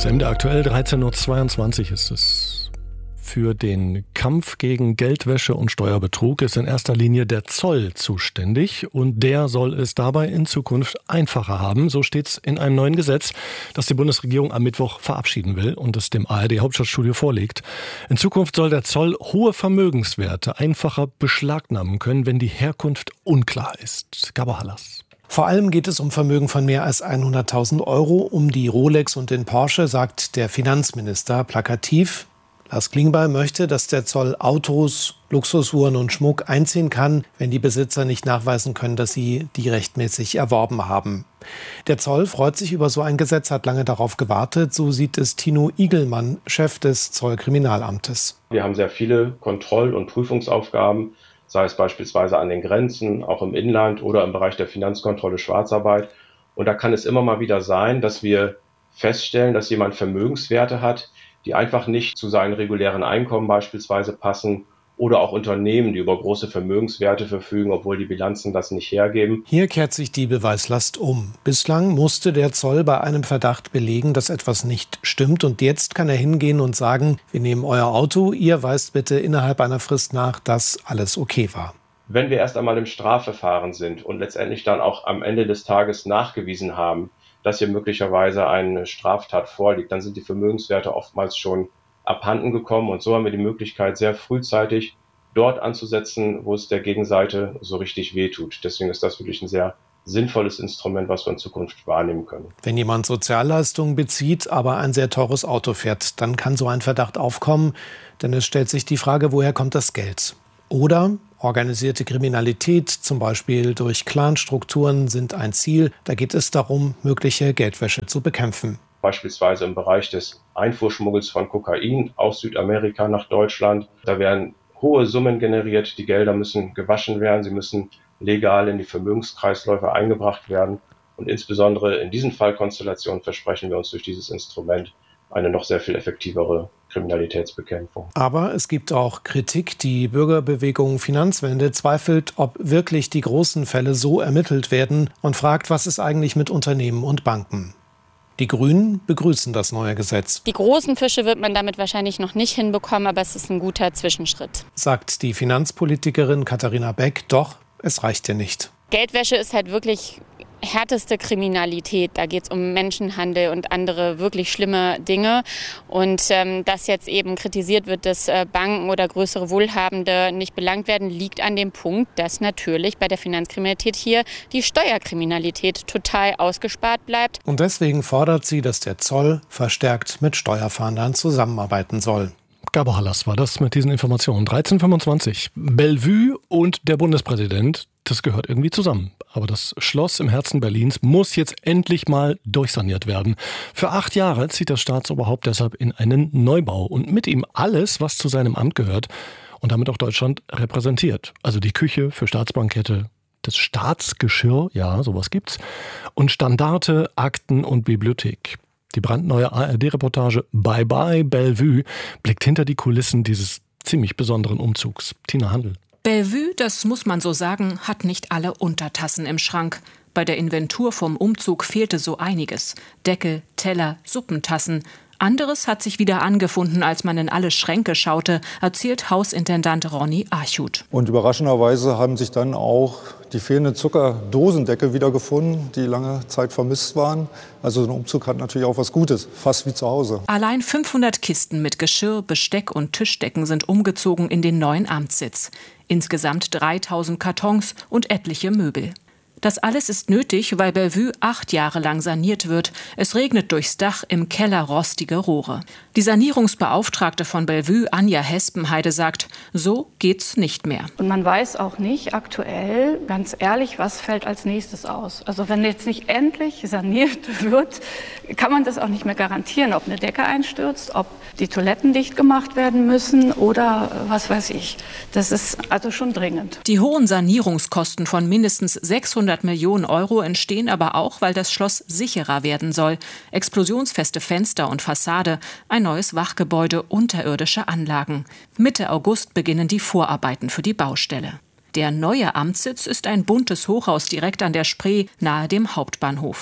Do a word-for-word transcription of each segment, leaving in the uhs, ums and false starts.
ist M D R aktuell, dreizehn Uhr zweiundzwanzig ist es. Für den Kampf gegen Geldwäsche und Steuerbetrug ist in erster Linie der Zoll zuständig und der soll es dabei in Zukunft einfacher haben. So steht es in einem neuen Gesetz, das die Bundesregierung am Mittwoch verabschieden will und es dem A R D-Hauptstadtstudio vorlegt. In Zukunft soll der Zoll hohe Vermögenswerte einfacher beschlagnahmen können, wenn die Herkunft unklar ist. Gabor Hallas. Vor allem geht es um Vermögen von mehr als hunderttausend Euro. Um die Rolex und den Porsche sagt der Finanzminister plakativ. Lars Klingbeil möchte, dass der Zoll Autos, Luxusuhren und Schmuck einziehen kann, wenn die Besitzer nicht nachweisen können, dass sie die rechtmäßig erworben haben. Der Zoll freut sich über so ein Gesetz, hat lange darauf gewartet. So sieht es Tino Igelmann, Chef des Zollkriminalamtes. Wir haben sehr viele Kontroll- und Prüfungsaufgaben, sei es beispielsweise an den Grenzen, auch im Inland oder im Bereich der Finanzkontrolle Schwarzarbeit. Und da kann es immer mal wieder sein, dass wir feststellen, dass jemand Vermögenswerte hat, die einfach nicht zu seinen regulären Einkommen beispielsweise passen, oder auch Unternehmen, die über große Vermögenswerte verfügen, obwohl die Bilanzen das nicht hergeben. Hier kehrt sich die Beweislast um. Bislang musste der Zoll bei einem Verdacht belegen, dass etwas nicht stimmt. Und jetzt kann er hingehen und sagen, wir nehmen euer Auto, ihr weist bitte innerhalb einer Frist nach, dass alles okay war. Wenn wir erst einmal im Strafverfahren sind und letztendlich dann auch am Ende des Tages nachgewiesen haben, dass hier möglicherweise eine Straftat vorliegt, dann sind die Vermögenswerte oftmals schon abhanden gekommen. Und so haben wir die Möglichkeit, sehr frühzeitig dort anzusetzen, wo es der Gegenseite so richtig wehtut. Deswegen ist das wirklich ein sehr sinnvolles Instrument, was wir in Zukunft wahrnehmen können. Wenn jemand Sozialleistungen bezieht, aber ein sehr teures Auto fährt, dann kann so ein Verdacht aufkommen, denn es stellt sich die Frage, woher kommt das Geld? Oder organisierte Kriminalität, zum Beispiel durch Clanstrukturen, sind ein Ziel. Da geht es darum, mögliche Geldwäsche zu bekämpfen. Beispielsweise im Bereich des Einfuhrschmuggels von Kokain aus Südamerika nach Deutschland. Da werden hohe Summen generiert, die Gelder müssen gewaschen werden, sie müssen legal in die Vermögenskreisläufe eingebracht werden. Und insbesondere in diesen Fallkonstellationen versprechen wir uns durch dieses Instrument eine noch sehr viel effektivere Kriminalitätsbekämpfung. Aber es gibt auch Kritik. Die Bürgerbewegung Finanzwende zweifelt, ob wirklich die großen Fälle so ermittelt werden und fragt, was ist eigentlich mit Unternehmen und Banken? Die Grünen begrüßen das neue Gesetz. Die großen Fische wird man damit wahrscheinlich noch nicht hinbekommen, aber es ist ein guter Zwischenschritt. Sagt die Finanzpolitikerin Katharina Beck, doch es reicht ja nicht. Geldwäsche ist halt wirklich härteste Kriminalität. Da geht es um Menschenhandel und andere wirklich schlimme Dinge. Und ähm, dass jetzt eben kritisiert wird, dass äh, Banken oder größere Wohlhabende nicht belangt werden, liegt an dem Punkt, dass natürlich bei der Finanzkriminalität hier die Steuerkriminalität total ausgespart bleibt. Und deswegen fordert sie, dass der Zoll verstärkt mit Steuerfahndern zusammenarbeiten soll. Gabor Hallas war das mit diesen Informationen. dreizehn Uhr fünfundzwanzig. Bellevue und der Bundespräsident, das gehört irgendwie zusammen. Aber das Schloss im Herzen Berlins muss jetzt endlich mal durchsaniert werden. Für acht Jahre zieht das Staatsoberhaupt deshalb in einen Neubau. Und mit ihm alles, was zu seinem Amt gehört und damit auch Deutschland repräsentiert. Also die Küche für Staatsbankette, das Staatsgeschirr, ja, sowas gibt's. Und Standarte, Akten und Bibliothek. Die brandneue A R D-Reportage Bye Bye Bellevue blickt hinter die Kulissen dieses ziemlich besonderen Umzugs. Tina Handel. Bellevue, das muss man so sagen, hat nicht alle Untertassen im Schrank. Bei der Inventur vom Umzug fehlte so einiges. Deckel, Teller, Suppentassen. Anderes hat sich wieder angefunden, als man in alle Schränke schaute, erzählt Hausintendant Ronny Archut. Und überraschenderweise haben sich dann auch die fehlenden Zuckerdosendeckel wiedergefunden, die lange Zeit vermisst waren. Also ein Umzug hat natürlich auch was Gutes, fast wie zu Hause. Allein fünfhundert Kisten mit Geschirr, Besteck und Tischdecken sind umgezogen in den neuen Amtssitz. Insgesamt dreitausend Kartons und etliche Möbel. Das alles ist nötig, weil Bellevue acht Jahre lang saniert wird. Es regnet durchs Dach, im Keller rostige Rohre. Die Sanierungsbeauftragte von Bellevue, Anja Hespenheide, sagt, so geht's nicht mehr. Und man weiß auch nicht aktuell, ganz ehrlich, was fällt als nächstes aus. Also wenn jetzt nicht endlich saniert wird, kann man das auch nicht mehr garantieren, ob eine Decke einstürzt, ob die Toiletten dicht gemacht werden müssen oder was weiß ich. Das ist also schon dringend. Die hohen Sanierungskosten von mindestens sechshundert Millionen Euro entstehen aber auch, weil das Schloss sicherer werden soll. Explosionsfeste Fenster und Fassade, ein neues Wachgebäude, unterirdische Anlagen. Mitte August beginnen die Vorarbeiten für die Baustelle. Der neue Amtssitz ist ein buntes Hochhaus direkt an der Spree, nahe dem Hauptbahnhof.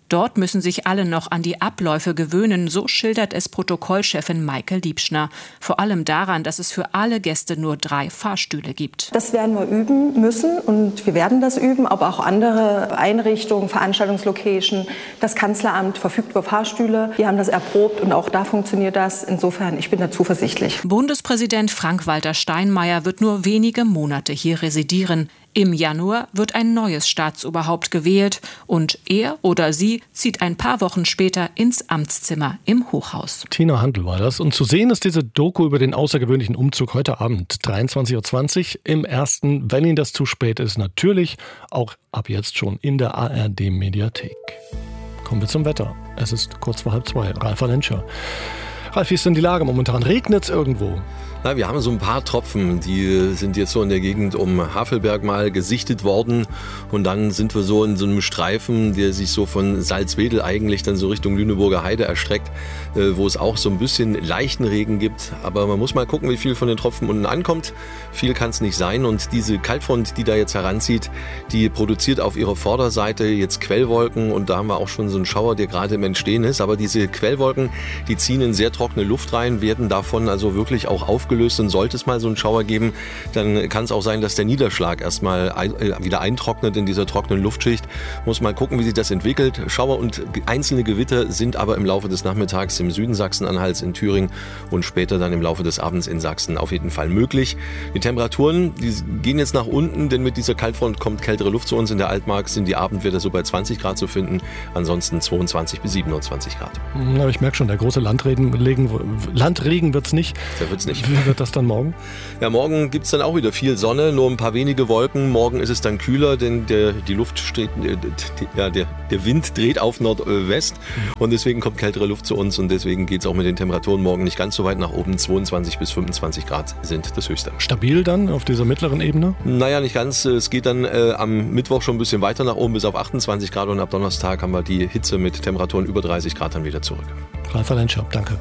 Dort müssen sich alle noch an die Abläufe gewöhnen, so schildert es Protokollchefin Maike Liebschner. Vor allem daran, dass es für alle Gäste nur drei Fahrstühle gibt. Das werden wir üben müssen und wir werden das üben, aber auch andere Einrichtungen, Veranstaltungslocation, das Kanzleramt verfügt über Fahrstühle. Wir haben das erprobt und auch da funktioniert das. Insofern, ich bin da zuversichtlich. Bundespräsident Frank-Walter Steinmeier wird nur wenige Monate hier residieren. Im Januar wird ein neues Staatsoberhaupt gewählt und er oder sie zieht ein paar Wochen später ins Amtszimmer im Hochhaus. Tina Handel war das. Und zu sehen ist diese Doku über den außergewöhnlichen Umzug heute Abend, dreiundzwanzig Uhr zwanzig im Ersten. Wenn Ihnen das zu spät ist, natürlich auch ab jetzt schon in der A R D-Mediathek. Kommen wir zum Wetter. Es ist kurz vor halb zwei. Ralf Valenscher. Ralf, wie ist denn die Lage momentan? Regnet es irgendwo? Na, wir haben so ein paar Tropfen, die sind jetzt so in der Gegend um Havelberg mal gesichtet worden und dann sind wir so in so einem Streifen, der sich so von Salzwedel eigentlich dann so Richtung Lüneburger Heide erstreckt, wo es auch so ein bisschen leichten Regen gibt, aber man muss mal gucken, wie viel von den Tropfen unten ankommt. Viel kann es nicht sein und diese Kaltfront, die da jetzt heranzieht, die produziert auf ihrer Vorderseite jetzt Quellwolken und da haben wir auch schon so einen Schauer, der gerade im Entstehen ist, aber diese Quellwolken, die ziehen in sehr trockene Luft rein, werden davon also wirklich auch aufgelöst. Und sollte es mal so einen Schauer geben, dann kann es auch sein, dass der Niederschlag erstmal wieder eintrocknet in dieser trockenen Luftschicht. Muss mal gucken, wie sich das entwickelt. Schauer und einzelne Gewitter sind aber im Laufe des Nachmittags im Süden Sachsen-Anhalts, in Thüringen und später dann im Laufe des Abends in Sachsen auf jeden Fall möglich. Die Temperaturen, die gehen jetzt nach unten, denn mit dieser Kaltfront kommt kältere Luft zu uns. In der Altmark sind die Abendwerte so bei zwanzig Grad zu finden, ansonsten zweiundzwanzig bis siebenundzwanzig Grad. Ja, ich merke schon, der große Landregen, Landregen wird es nicht. Der wird es nicht. Wie wird das dann morgen? Ja, morgen gibt es dann auch wieder viel Sonne, nur ein paar wenige Wolken. Morgen ist es dann kühler, denn der, die Luft steht, der, der, der, der Wind dreht auf Nordwest und deswegen kommt kältere Luft zu uns und deswegen geht es auch mit den Temperaturen morgen nicht ganz so weit nach oben. zweiundzwanzig bis fünfundzwanzig Grad sind das höchste. Stabil dann auf dieser mittleren Ebene? Naja, nicht ganz. Es geht dann äh, am Mittwoch schon ein bisschen weiter nach oben bis auf achtundzwanzig Grad und ab Donnerstag haben wir die Hitze mit Temperaturen über dreißig Grad dann wieder zurück. Ralf Valenscher, danke.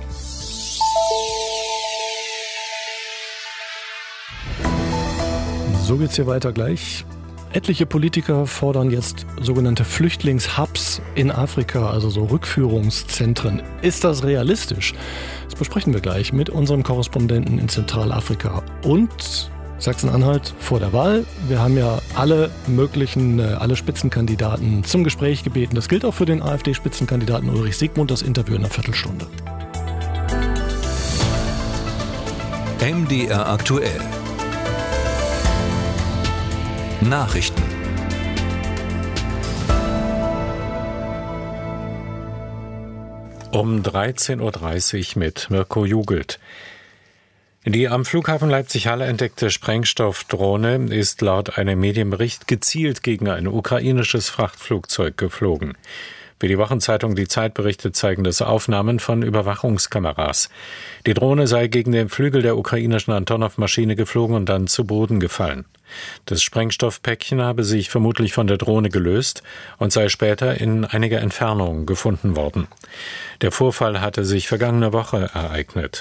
So geht's hier weiter gleich. Etliche Politiker fordern jetzt sogenannte Flüchtlingshubs in Afrika, also so Rückführungszentren. Ist das realistisch? Das besprechen wir gleich mit unserem Korrespondenten in Zentralafrika und Sachsen-Anhalt vor der Wahl. Wir haben ja alle möglichen, alle Spitzenkandidaten zum Gespräch gebeten. Das gilt auch für den AfD-Spitzenkandidaten Ulrich Siegmund. Das Interview in einer Viertelstunde. M D R aktuell. Nachrichten. Um dreizehn Uhr dreißig mit Mirko Jugelt. Die am Flughafen Leipzig-Halle entdeckte Sprengstoffdrohne ist laut einem Medienbericht gezielt gegen ein ukrainisches Frachtflugzeug geflogen. Wie die Wochenzeitung Die Zeit berichtet, zeigen das Aufnahmen von Überwachungskameras. Die Drohne sei gegen den Flügel der ukrainischen Antonov-Maschine geflogen und dann zu Boden gefallen. Das Sprengstoffpäckchen habe sich vermutlich von der Drohne gelöst und sei später in einiger Entfernung gefunden worden. Der Vorfall hatte sich vergangene Woche ereignet.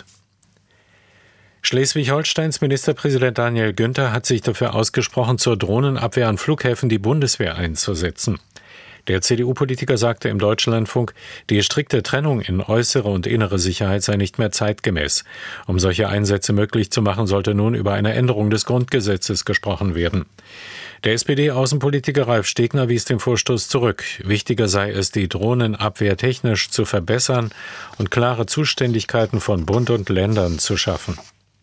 Schleswig-Holsteins Ministerpräsident Daniel Günther hat sich dafür ausgesprochen, zur Drohnenabwehr an Flughäfen die Bundeswehr einzusetzen. Der C D U-Politiker sagte im Deutschlandfunk, die strikte Trennung in äußere und innere Sicherheit sei nicht mehr zeitgemäß. Um solche Einsätze möglich zu machen, sollte nun über eine Änderung des Grundgesetzes gesprochen werden. Der S P D-Außenpolitiker Ralf Stegner wies den Vorstoß zurück. Wichtiger sei es, die Drohnenabwehr technisch zu verbessern und klare Zuständigkeiten von Bund und Ländern zu schaffen.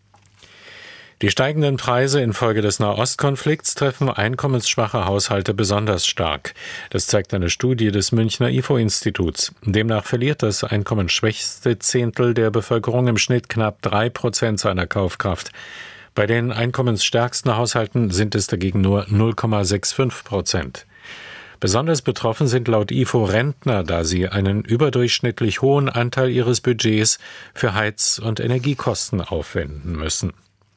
Die steigenden Preise infolge des Nahostkonflikts treffen einkommensschwache Haushalte besonders stark. Das zeigt eine Studie des Münchner I F O-Instituts. Demnach verliert das einkommensschwächste Zehntel der Bevölkerung im Schnitt knapp drei Prozent seiner Kaufkraft. Bei den einkommensstärksten Haushalten sind es dagegen nur null Komma fünfundsechzig Prozent. Besonders betroffen sind laut I F O Rentner, da sie einen überdurchschnittlich hohen Anteil ihres Budgets für Heiz- und Energiekosten aufwenden müssen.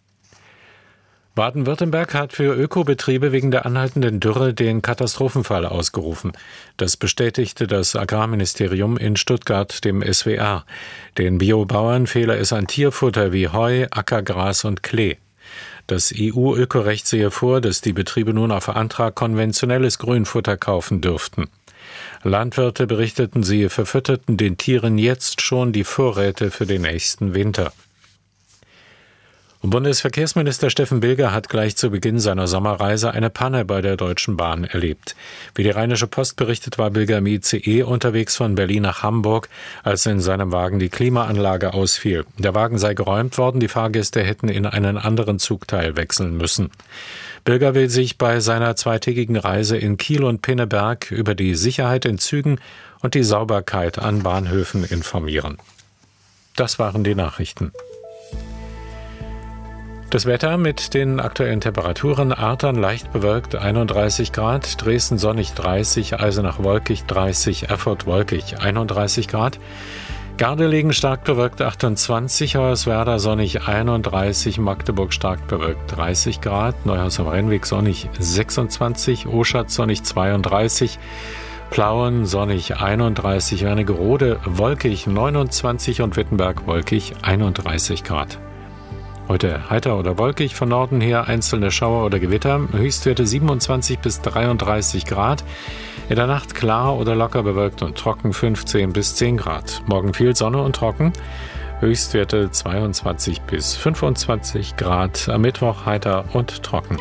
Baden-Württemberg hat für Ökobetriebe wegen der anhaltenden Dürre den Katastrophenfall ausgerufen. Das bestätigte das Agrarministerium in Stuttgart dem S W R. Den Biobauern fehle es an Tierfutter wie Heu, Ackergras und Klee. Das E U-Ökorecht sehe vor, dass die Betriebe nun auf Antrag konventionelles Grünfutter kaufen dürften. Landwirte berichteten, sie verfütterten den Tieren jetzt schon die Vorräte für den nächsten Winter. Bundesverkehrsminister Steffen Bilger hat gleich zu Beginn seiner Sommerreise eine Panne bei der Deutschen Bahn erlebt. Wie die Rheinische Post berichtet, war Bilger im I C E unterwegs von Berlin nach Hamburg, als in seinem Wagen die Klimaanlage ausfiel. Der Wagen sei geräumt worden, die Fahrgäste hätten in einen anderen Zugteil wechseln müssen. Bilger will sich bei seiner zweitägigen Reise in Kiel und Pinneberg über die Sicherheit in Zügen und die Sauberkeit an Bahnhöfen informieren. Das waren die Nachrichten. Das Wetter mit den aktuellen Temperaturen: Artern leicht bewölkt einunddreißig Grad, Dresden sonnig dreißig, Eisenach wolkig dreißig, Erfurt wolkig einunddreißig Grad, Gardelegen stark bewölkt achtundzwanzig, Hoyerswerda sonnig einunddreißig, Magdeburg stark bewölkt dreißig Grad, Neuhaus am Rennweg sonnig sechsundzwanzig, Oschatz sonnig zweiunddreißig, Plauen sonnig einunddreißig, Wernigerode wolkig neunundzwanzig und Wittenberg wolkig einunddreißig Grad. Heute heiter oder wolkig, von Norden her einzelne Schauer oder Gewitter, Höchstwerte siebenundzwanzig bis dreiunddreißig Grad. In der Nacht klar oder locker bewölkt und trocken fünfzehn bis zehn Grad. Morgen viel Sonne und trocken, Höchstwerte zweiundzwanzig bis fünfundzwanzig Grad. Am Mittwoch heiter und trocken.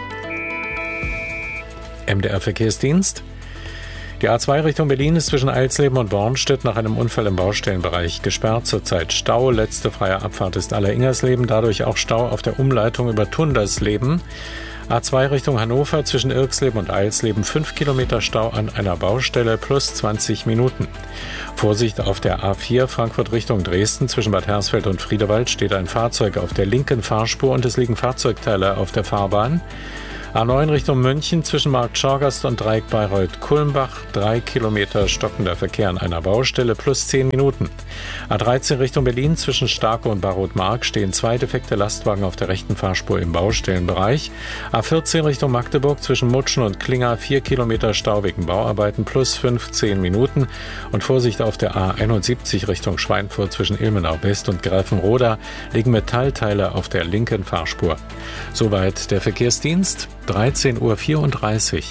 M D R Verkehrsdienst. Die A zwei Richtung Berlin ist zwischen Eilsleben und Bornstedt nach einem Unfall im Baustellenbereich gesperrt. Zurzeit Stau. Letzte freie Abfahrt ist Aller-Ingersleben. Dadurch auch Stau auf der Umleitung über Tundersleben. A zwei Richtung Hannover zwischen Irksleben und Eilsleben. fünf Kilometer Stau an einer Baustelle plus zwanzig Minuten. Vorsicht auf der A vier Frankfurt Richtung Dresden. Zwischen Bad Hersfeld und Friedewald steht ein Fahrzeug auf der linken Fahrspur und es liegen Fahrzeugteile auf der Fahrbahn. A neun Richtung München zwischen Markt Schorgast und Dreieck Bayreuth-Kulmbach. Drei Kilometer stockender Verkehr an einer Baustelle plus zehn Minuten. A dreizehn Richtung Berlin zwischen Starke und Baroth-Mark stehen zwei defekte Lastwagen auf der rechten Fahrspur im Baustellenbereich. A vierzehn Richtung Magdeburg zwischen Mutschen und Klinger. Vier Kilometer Stau wegen Bauarbeiten plus fünfzehn Minuten. Und Vorsicht auf der A einundsiebzig Richtung Schweinfurt zwischen Ilmenau West und Gräfenroda liegen Metallteile auf der linken Fahrspur. Soweit der Verkehrsdienst. dreizehn Uhr vierunddreißig.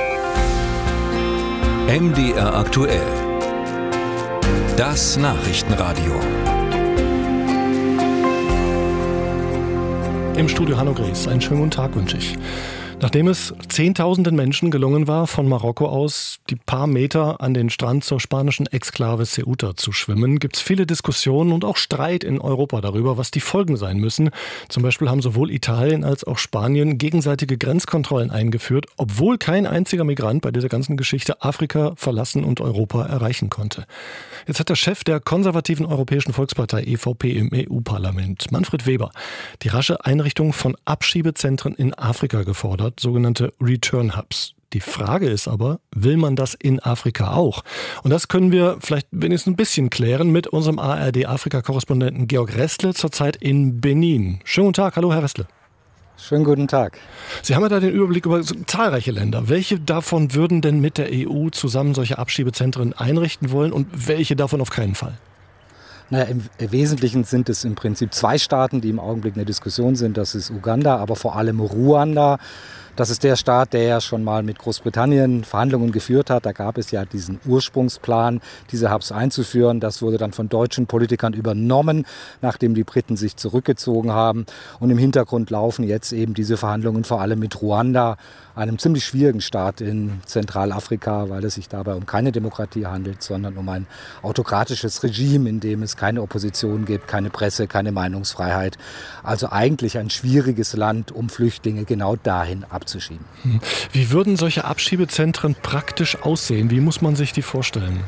M D R aktuell. Das Nachrichtenradio. Im Studio Hanno Gries. Einen schönen guten Tag wünsche ich. Nachdem es Zehntausenden Menschen gelungen war, von Marokko aus die paar Meter an den Strand zur spanischen Exklave Ceuta zu schwimmen, gibt es viele Diskussionen und auch Streit in Europa darüber, was die Folgen sein müssen. Zum Beispiel haben sowohl Italien als auch Spanien gegenseitige Grenzkontrollen eingeführt, obwohl kein einziger Migrant bei dieser ganzen Geschichte Afrika verlassen und Europa erreichen konnte. Jetzt hat der Chef der konservativen Europäischen Volkspartei E V P im E U-Parlament, Manfred Weber, die rasche Einrichtung von Abschiebezentren in Afrika gefordert, sogenannte Return Hubs. Die Frage ist aber, will man das in Afrika auch? Und das können wir vielleicht wenigstens ein bisschen klären mit unserem A R D-Afrika-Korrespondenten Georg Restle, zurzeit in Benin. Schönen guten Tag, hallo Herr Restle. Schönen guten Tag. Sie haben ja da den Überblick über zahlreiche Länder. Welche davon würden denn mit der E U zusammen solche Abschiebezentren einrichten wollen und welche davon auf keinen Fall? Naja, im Wesentlichen sind es im Prinzip zwei Staaten, die im Augenblick in der Diskussion sind. Das ist Uganda, aber vor allem Ruanda. Das ist der Staat, der ja schon mal mit Großbritannien Verhandlungen geführt hat. Da gab es ja diesen Ursprungsplan, diese Hubs einzuführen. Das wurde dann von deutschen Politikern übernommen, nachdem die Briten sich zurückgezogen haben. Und im Hintergrund laufen jetzt eben diese Verhandlungen vor allem mit Ruanda, einem ziemlich schwierigen Staat in Zentralafrika, weil es sich dabei um keine Demokratie handelt, sondern um ein autokratisches Regime, in dem es keine Opposition gibt, keine Presse, keine Meinungsfreiheit. Also eigentlich ein schwieriges Land, um Flüchtlinge genau dahin abzuschieben. Wie würden solche Abschiebezentren praktisch aussehen? Wie muss man sich die vorstellen?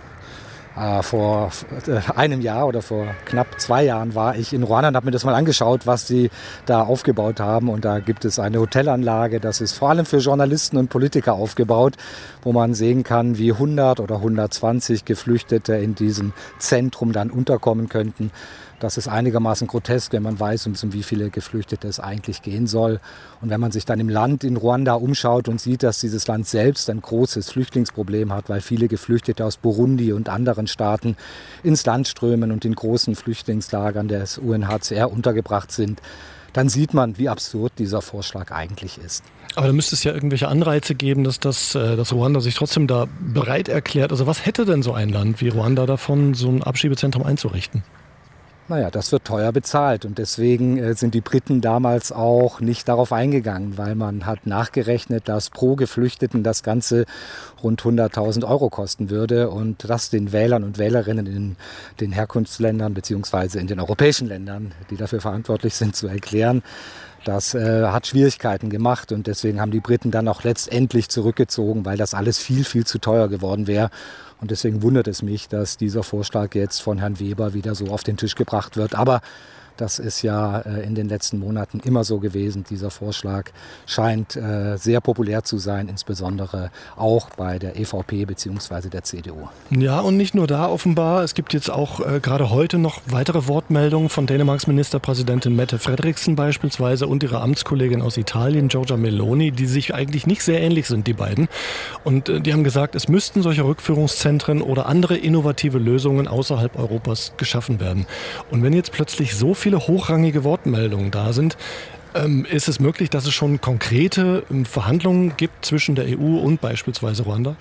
Äh, vor äh, einem Jahr oder vor knapp zwei Jahren war ich in Ruanda und habe mir das mal angeschaut, was sie da aufgebaut haben. Und da gibt es eine Hotelanlage, das ist vor allem für Journalisten und Politiker aufgebaut, wo man sehen kann, wie hundert oder hundertzwanzig Geflüchtete in diesem Zentrum dann unterkommen könnten. Das ist einigermaßen grotesk, wenn man weiß, um wie viele Geflüchtete es eigentlich gehen soll. Und wenn man sich dann im Land in Ruanda umschaut und sieht, dass dieses Land selbst ein großes Flüchtlingsproblem hat, weil viele Geflüchtete aus Burundi und anderen anderen Staaten ins Land strömen und in großen Flüchtlingslagern des U N H C R untergebracht sind, dann sieht man, wie absurd dieser Vorschlag eigentlich ist. Aber da müsste es ja irgendwelche Anreize geben, dass, das, dass Ruanda sich trotzdem da bereit erklärt. Also was hätte denn so ein Land wie Ruanda davon, so ein Abschiebezentrum einzurichten? Naja, das wird teuer bezahlt und deswegen äh, sind die Briten damals auch nicht darauf eingegangen, weil man hat nachgerechnet, dass pro Geflüchteten das Ganze rund hunderttausend Euro kosten würde und das den Wählern und Wählerinnen in den Herkunftsländern bzw. in den europäischen Ländern, die dafür verantwortlich sind, zu erklären. Das äh, hat Schwierigkeiten gemacht und deswegen haben die Briten dann auch letztendlich zurückgezogen, weil das alles viel, viel zu teuer geworden wäre. Und deswegen wundert es mich, dass dieser Vorschlag jetzt von Herrn Weber wieder so auf den Tisch gebracht wird. Aber das ist ja in den letzten Monaten immer so gewesen. Dieser Vorschlag scheint sehr populär zu sein, insbesondere auch bei der E V P bzw. der C D U. Ja, und nicht nur da offenbar. Es gibt jetzt auch äh, gerade heute noch weitere Wortmeldungen von Dänemarks Ministerpräsidentin Mette Frederiksen beispielsweise und ihrer Amtskollegin aus Italien, Giorgia Meloni, die sich eigentlich nicht sehr ähnlich sind, die beiden. Und äh, die haben gesagt, es müssten solche Rückführungszentren oder andere innovative Lösungen außerhalb Europas geschaffen werden. Und wenn jetzt plötzlich so viele hochrangige Wortmeldungen da sind, ähm, ist es möglich, dass es schon konkrete ähm, Verhandlungen gibt zwischen der E U und beispielsweise Ruanda?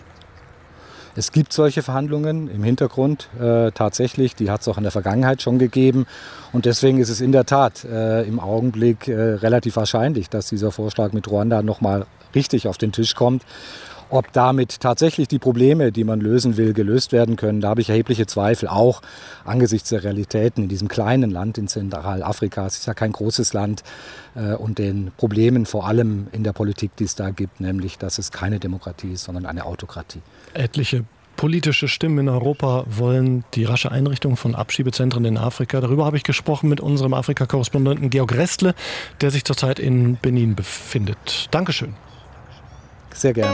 Es gibt solche Verhandlungen im Hintergrund äh, tatsächlich, die hat es auch in der Vergangenheit schon gegeben und deswegen ist es in der Tat äh, im Augenblick äh, relativ wahrscheinlich, dass dieser Vorschlag mit Ruanda nochmal richtig auf den Tisch kommt. Ob damit tatsächlich die Probleme, die man lösen will, gelöst werden können, da habe ich erhebliche Zweifel, auch angesichts der Realitäten in diesem kleinen Land in Zentralafrika. Es ist ja kein großes Land äh, und den Problemen vor allem in der Politik, die es da gibt, nämlich, dass es keine Demokratie ist, sondern eine Autokratie. Etliche politische Stimmen in Europa wollen die rasche Einrichtung von Abschiebezentren in Afrika. Darüber habe ich gesprochen mit unserem Afrika-Korrespondenten Georg Restle, der sich zurzeit in Benin befindet. Dankeschön. Sehr gerne.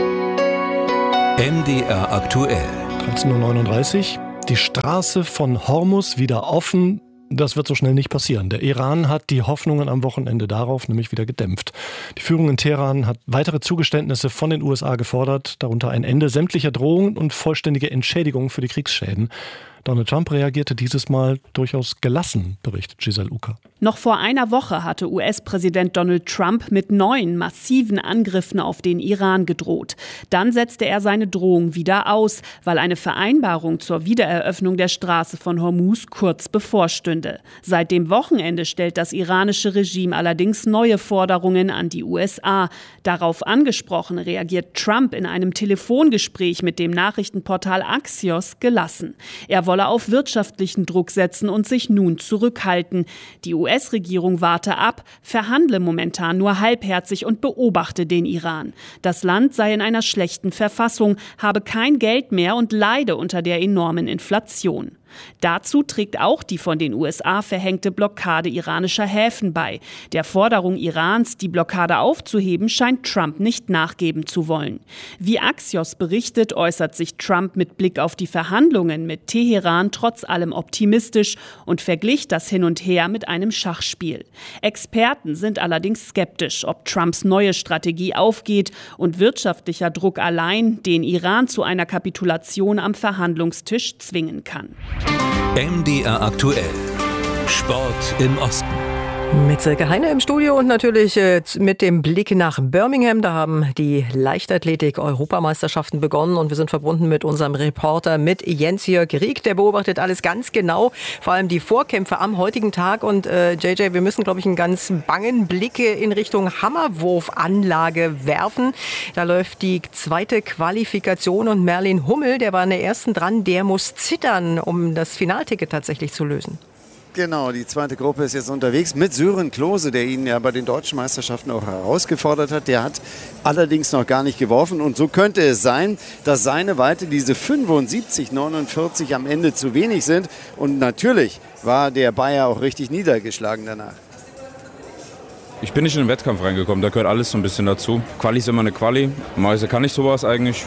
M D R aktuell. dreizehn Uhr neununddreißig. Die Straße von Hormuz wieder offen. Das wird so schnell nicht passieren. Der Iran hat die Hoffnungen am Wochenende darauf nämlich wieder gedämpft. Die Führung in Teheran hat weitere Zugeständnisse von den U S A gefordert, darunter ein Ende sämtlicher Drohungen und vollständige Entschädigung für die Kriegsschäden. Donald Trump reagierte dieses Mal durchaus gelassen, berichtet Giselle Ucker. Noch vor einer Woche hatte U S-Präsident Donald Trump mit neuen massiven Angriffen auf den Iran gedroht. Dann setzte er seine Drohung wieder aus, weil eine Vereinbarung zur Wiedereröffnung der Straße von Hormuz kurz bevorstünde. Seit dem Wochenende stellt das iranische Regime allerdings neue Forderungen an die U S A. Darauf angesprochen reagiert Trump in einem Telefongespräch mit dem Nachrichtenportal Axios gelassen. Er wolle auf wirtschaftlichen Druck setzen und sich nun zurückhalten. Die U S-Regierung warte ab, verhandle momentan nur halbherzig und beobachte den Iran. Das Land sei in einer schlechten Verfassung, habe kein Geld mehr und leide unter der enormen Inflation. Dazu trägt auch die von den U S A verhängte Blockade iranischer Häfen bei. Der Forderung Irans, die Blockade aufzuheben, scheint Trump nicht nachgeben zu wollen. Wie Axios berichtet, äußert sich Trump mit Blick auf die Verhandlungen mit Teheran trotz allem optimistisch und verglich das Hin und Her mit einem Schachspiel. Experten sind allerdings skeptisch, ob Trumps neue Strategie aufgeht und wirtschaftlicher Druck allein den Iran zu einer Kapitulation am Verhandlungstisch zwingen kann. M D R aktuell. Sport im Osten. Mit Silke Heine im Studio und natürlich äh, mit dem Blick nach Birmingham. Da haben die Leichtathletik-Europameisterschaften begonnen und wir sind verbunden mit unserem Reporter, mit Jens-Jörg Rieck. Der beobachtet alles ganz genau, vor allem die Vorkämpfe am heutigen Tag. Und äh, J J, wir müssen, glaube ich, einen ganz bangen Blick in Richtung Hammerwurfanlage werfen. Da läuft die zweite Qualifikation und Merlin Hummel, der war in der ersten dran, der muss zittern, um das Finalticket tatsächlich zu lösen. Genau, die zweite Gruppe ist jetzt unterwegs mit Sören Klose, der ihn ja bei den deutschen Meisterschaften auch herausgefordert hat. Der hat allerdings noch gar nicht geworfen und so könnte es sein, dass seine Weite, diese fünfundsiebzig neunundvierzig, am Ende zu wenig sind. Und natürlich war der Bayer auch richtig niedergeschlagen danach. Ich bin nicht in den Wettkampf reingekommen, da gehört alles so ein bisschen dazu. Quali ist immer eine Quali, meistens kann ich sowas eigentlich.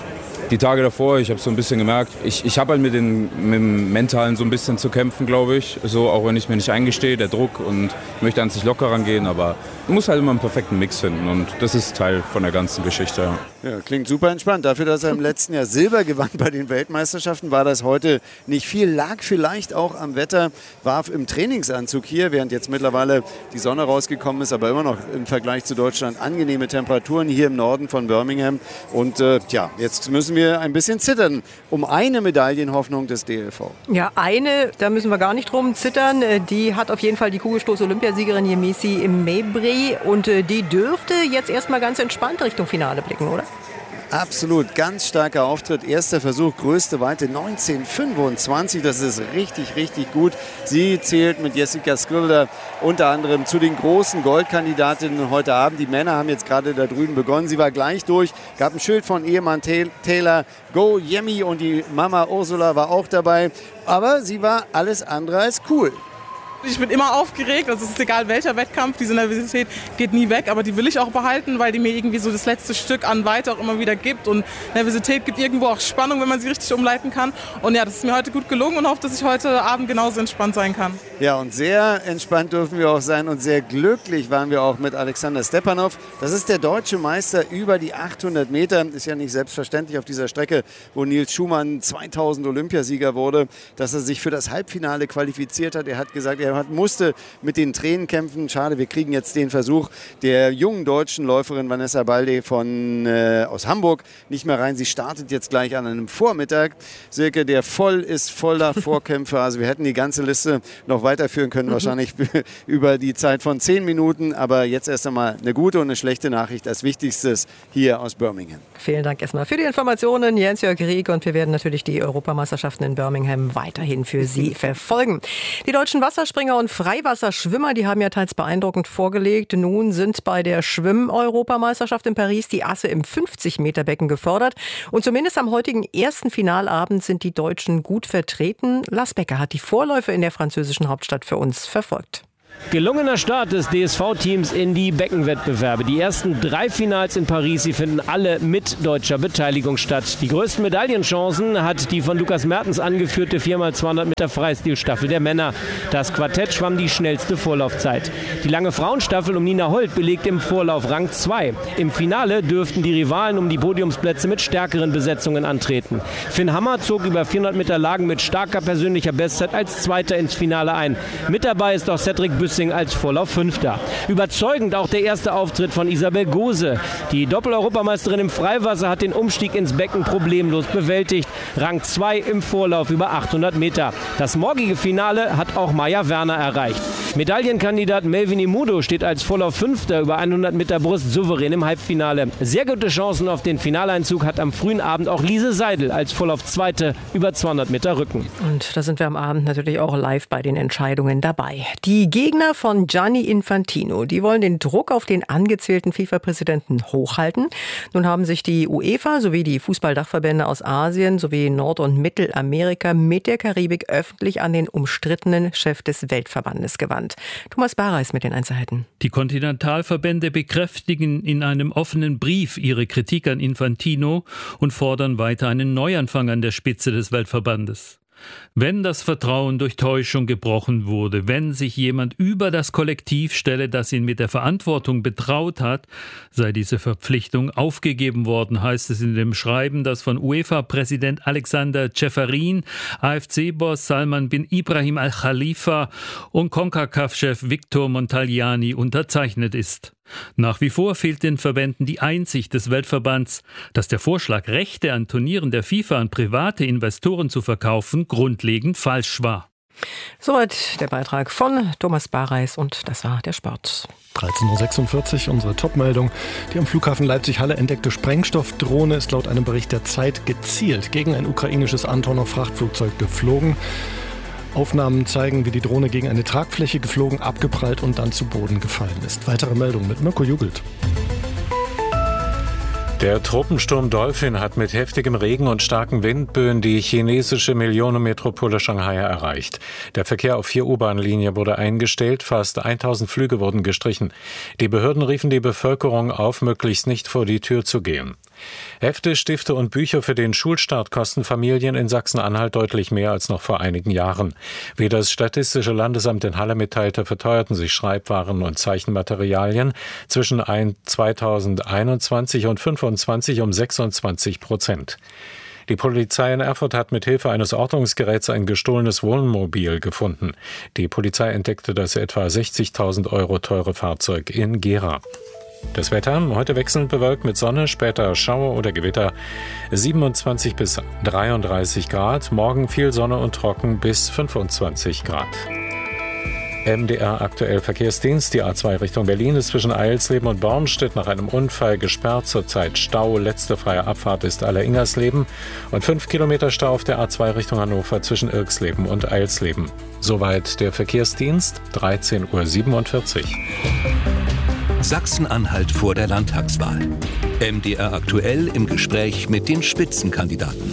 Die Tage davor, ich habe so ein bisschen gemerkt, ich, ich habe halt mit, den, mit dem Mentalen so ein bisschen zu kämpfen, glaube ich. So, auch wenn ich mir nicht eingestehe, der Druck und möchte an sich locker rangehen, aber man muss halt immer einen perfekten Mix finden und das ist Teil von der ganzen Geschichte. Ja, klingt super entspannt. Dafür, dass er im letzten Jahr Silber gewann bei den Weltmeisterschaften, war das heute nicht viel. Lag vielleicht auch am Wetter, war im Trainingsanzug hier, während jetzt mittlerweile die Sonne rausgekommen ist, aber immer noch im Vergleich zu Deutschland angenehme Temperaturen hier im Norden von Birmingham. Und äh, ja, jetzt müssen wir ein bisschen zittern um eine Medaillenhoffnung des D L V. Ja, eine, da müssen wir gar nicht drum zittern. Die hat auf jeden Fall die Kugelstoß-Olympiasiegerin Yemisi Mebri. Und die dürfte jetzt erstmal ganz entspannt Richtung Finale blicken, oder? Absolut, ganz starker Auftritt. Erster Versuch, größte Weite neunzehn fünfundzwanzig. Das ist richtig, richtig gut. Sie zählt mit Jessica Skriller unter anderem zu den großen Goldkandidatinnen heute Abend. Die Männer haben jetzt gerade da drüben begonnen. Sie war gleich durch, gab ein Schild von Ehemann Taylor, Go Yemi, und die Mama Ursula war auch dabei. Aber sie war alles andere als cool. Ich bin immer aufgeregt, also es ist egal welcher Wettkampf, diese Nervosität geht nie weg, aber die will ich auch behalten, weil die mir irgendwie so das letzte Stück an Weite auch immer wieder gibt, und Nervosität gibt irgendwo auch Spannung, wenn man sie richtig umleiten kann, und ja, das ist mir heute gut gelungen und hoffe, dass ich heute Abend genauso entspannt sein kann. Ja, und sehr entspannt dürfen wir auch sein und sehr glücklich waren wir auch mit Alexander Stepanov. Das ist der deutsche Meister über die achthundert Meter, ist ja nicht selbstverständlich auf dieser Strecke, wo Nils Schumann zweitausend Olympiasieger wurde, dass er sich für das Halbfinale qualifiziert hat. Er hat gesagt, er hat, musste mit den Tränen kämpfen. Schade, wir kriegen jetzt den Versuch der jungen deutschen Läuferin Vanessa Balde von, äh, aus Hamburg nicht mehr rein. Sie startet jetzt gleich an einem Vormittag, Silke, der voll ist, voller Vorkämpfe. Also wir hätten die ganze Liste noch weiterführen können, mhm. wahrscheinlich über die Zeit von zehn Minuten. Aber jetzt erst einmal eine gute und eine schlechte Nachricht als Wichtigstes hier aus Birmingham. Vielen Dank erstmal für die Informationen, Jens-Jörg Rieck, und wir werden natürlich die Europameisterschaften in Birmingham weiterhin für Sie verfolgen. Die deutschen Wasserspringer und Freiwasserschwimmer, die haben ja teils beeindruckend vorgelegt. Nun sind bei der Schwimm-Europameisterschaft in Paris die Asse im fünfzig Meter Becken gefordert. Und zumindest am heutigen ersten Finalabend sind die Deutschen gut vertreten. Lars Becker hat die Vorläufe in der französischen Hauptstadt für uns verfolgt. Gelungener Start des D S V-Teams in die Beckenwettbewerbe. Die ersten drei Finals in Paris, sie finden alle mit deutscher Beteiligung statt. Die größten Medaillenchancen hat die von Lukas Mertens angeführte vier mal zweihundert Meter Freistilstaffel der Männer. Das Quartett schwamm die schnellste Vorlaufzeit. Die lange Frauenstaffel um Nina Holt belegt im Vorlauf Rang zwei. Im Finale dürften die Rivalen um die Podiumsplätze mit stärkeren Besetzungen antreten. Finn Hammer zog über vierhundert Meter Lagen mit starker persönlicher Bestzeit als Zweiter ins Finale ein. Mit dabei ist auch Cedric Büssing als Vorlauf Fünfter. Überzeugend auch der erste Auftritt von Isabel Gose. Die Doppel-Europameisterin im Freiwasser hat den Umstieg ins Becken problemlos bewältigt. Rang zwei im Vorlauf über achthundert Meter. Das morgige Finale hat auch Maja Werner erreicht. Medaillenkandidat Melvin Imudo steht als Vorlauf Fünfter über hundert Meter Brust souverän im Halbfinale. Sehr gute Chancen auf den Finaleinzug hat am frühen Abend auch Lise Seidel als Vorlauf Zweite über zweihundert Meter Rücken. Und da sind wir am Abend natürlich auch live bei den Entscheidungen dabei. Die Gegner von Gianni Infantino, die wollen den Druck auf den angezählten FIFA-Präsidenten hochhalten. Nun haben sich die UEFA sowie die Fußballdachverbände aus Asien sowie Nord- und Mittelamerika mit der Karibik öffentlich an den umstrittenen Chef des Weltverbandes gewandt. Thomas Bareis mit den Einzelheiten. Die Kontinentalverbände bekräftigen in einem offenen Brief ihre Kritik an Infantino und fordern weiter einen Neuanfang an der Spitze des Weltverbandes. Wenn das Vertrauen durch Täuschung gebrochen wurde, wenn sich jemand über das Kollektiv stelle, das ihn mit der Verantwortung betraut hat, sei diese Verpflichtung aufgegeben worden, heißt es in dem Schreiben, das von UEFA-Präsident Alexander Ceferin, A F C-Boss Salman bin Ibrahim Al-Khalifa und CONCACAF-Chef Victor Montagliani unterzeichnet ist. Nach wie vor fehlt den Verbänden die Einsicht des Weltverbands, dass der Vorschlag, Rechte an Turnieren der FIFA an private Investoren zu verkaufen, grundlegend falsch war. Soweit der Beitrag von Thomas Bareis, und das war der Sport. dreizehn Uhr sechsundvierzig, unsere Top-Meldung. Die am Flughafen Leipzig-Halle entdeckte Sprengstoffdrohne ist laut einem Bericht der Zeit gezielt gegen ein ukrainisches Antonov-Frachtflugzeug geflogen. Aufnahmen zeigen, wie die Drohne gegen eine Tragfläche geflogen, abgeprallt und dann zu Boden gefallen ist. Weitere Meldung mit Mirko Jugelt. Der Tropensturm Dolphin hat mit heftigem Regen und starken Windböen die chinesische Millionenmetropole Shanghai erreicht. Der Verkehr auf vier U-Bahn-Linien wurde eingestellt, fast tausend Flüge wurden gestrichen. Die Behörden riefen die Bevölkerung auf, möglichst nicht vor die Tür zu gehen. Hefte, Stifte und Bücher für den Schulstart kosten Familien in Sachsen-Anhalt deutlich mehr als noch vor einigen Jahren. Wie das Statistische Landesamt in Halle mitteilte, verteuerten sich Schreibwaren und Zeichenmaterialien zwischen zweitausendeinundzwanzig und fünfundzwanzig um sechsundzwanzig Prozent. Die Polizei in Erfurt hat mit Hilfe eines Ortungsgeräts ein gestohlenes Wohnmobil gefunden. Die Polizei entdeckte das etwa sechzigtausend Euro teure Fahrzeug in Gera. Das Wetter, heute wechselnd bewölkt mit Sonne, später Schauer oder Gewitter, siebenundzwanzig bis dreiunddreißig Grad, morgen viel Sonne und trocken bis fünfundzwanzig Grad. M D R aktuell Verkehrsdienst. Die A zwei Richtung Berlin ist zwischen Eilsleben und Bornstedt nach einem Unfall gesperrt. Zurzeit Stau. Letzte freie Abfahrt ist Aller-Ingersleben. Und fünf Kilometer Stau auf der A zwei Richtung Hannover zwischen Irksleben und Eilsleben. Soweit der Verkehrsdienst, dreizehn Uhr siebenundvierzig. Sachsen-Anhalt vor der Landtagswahl. M D R aktuell im Gespräch mit den Spitzenkandidaten.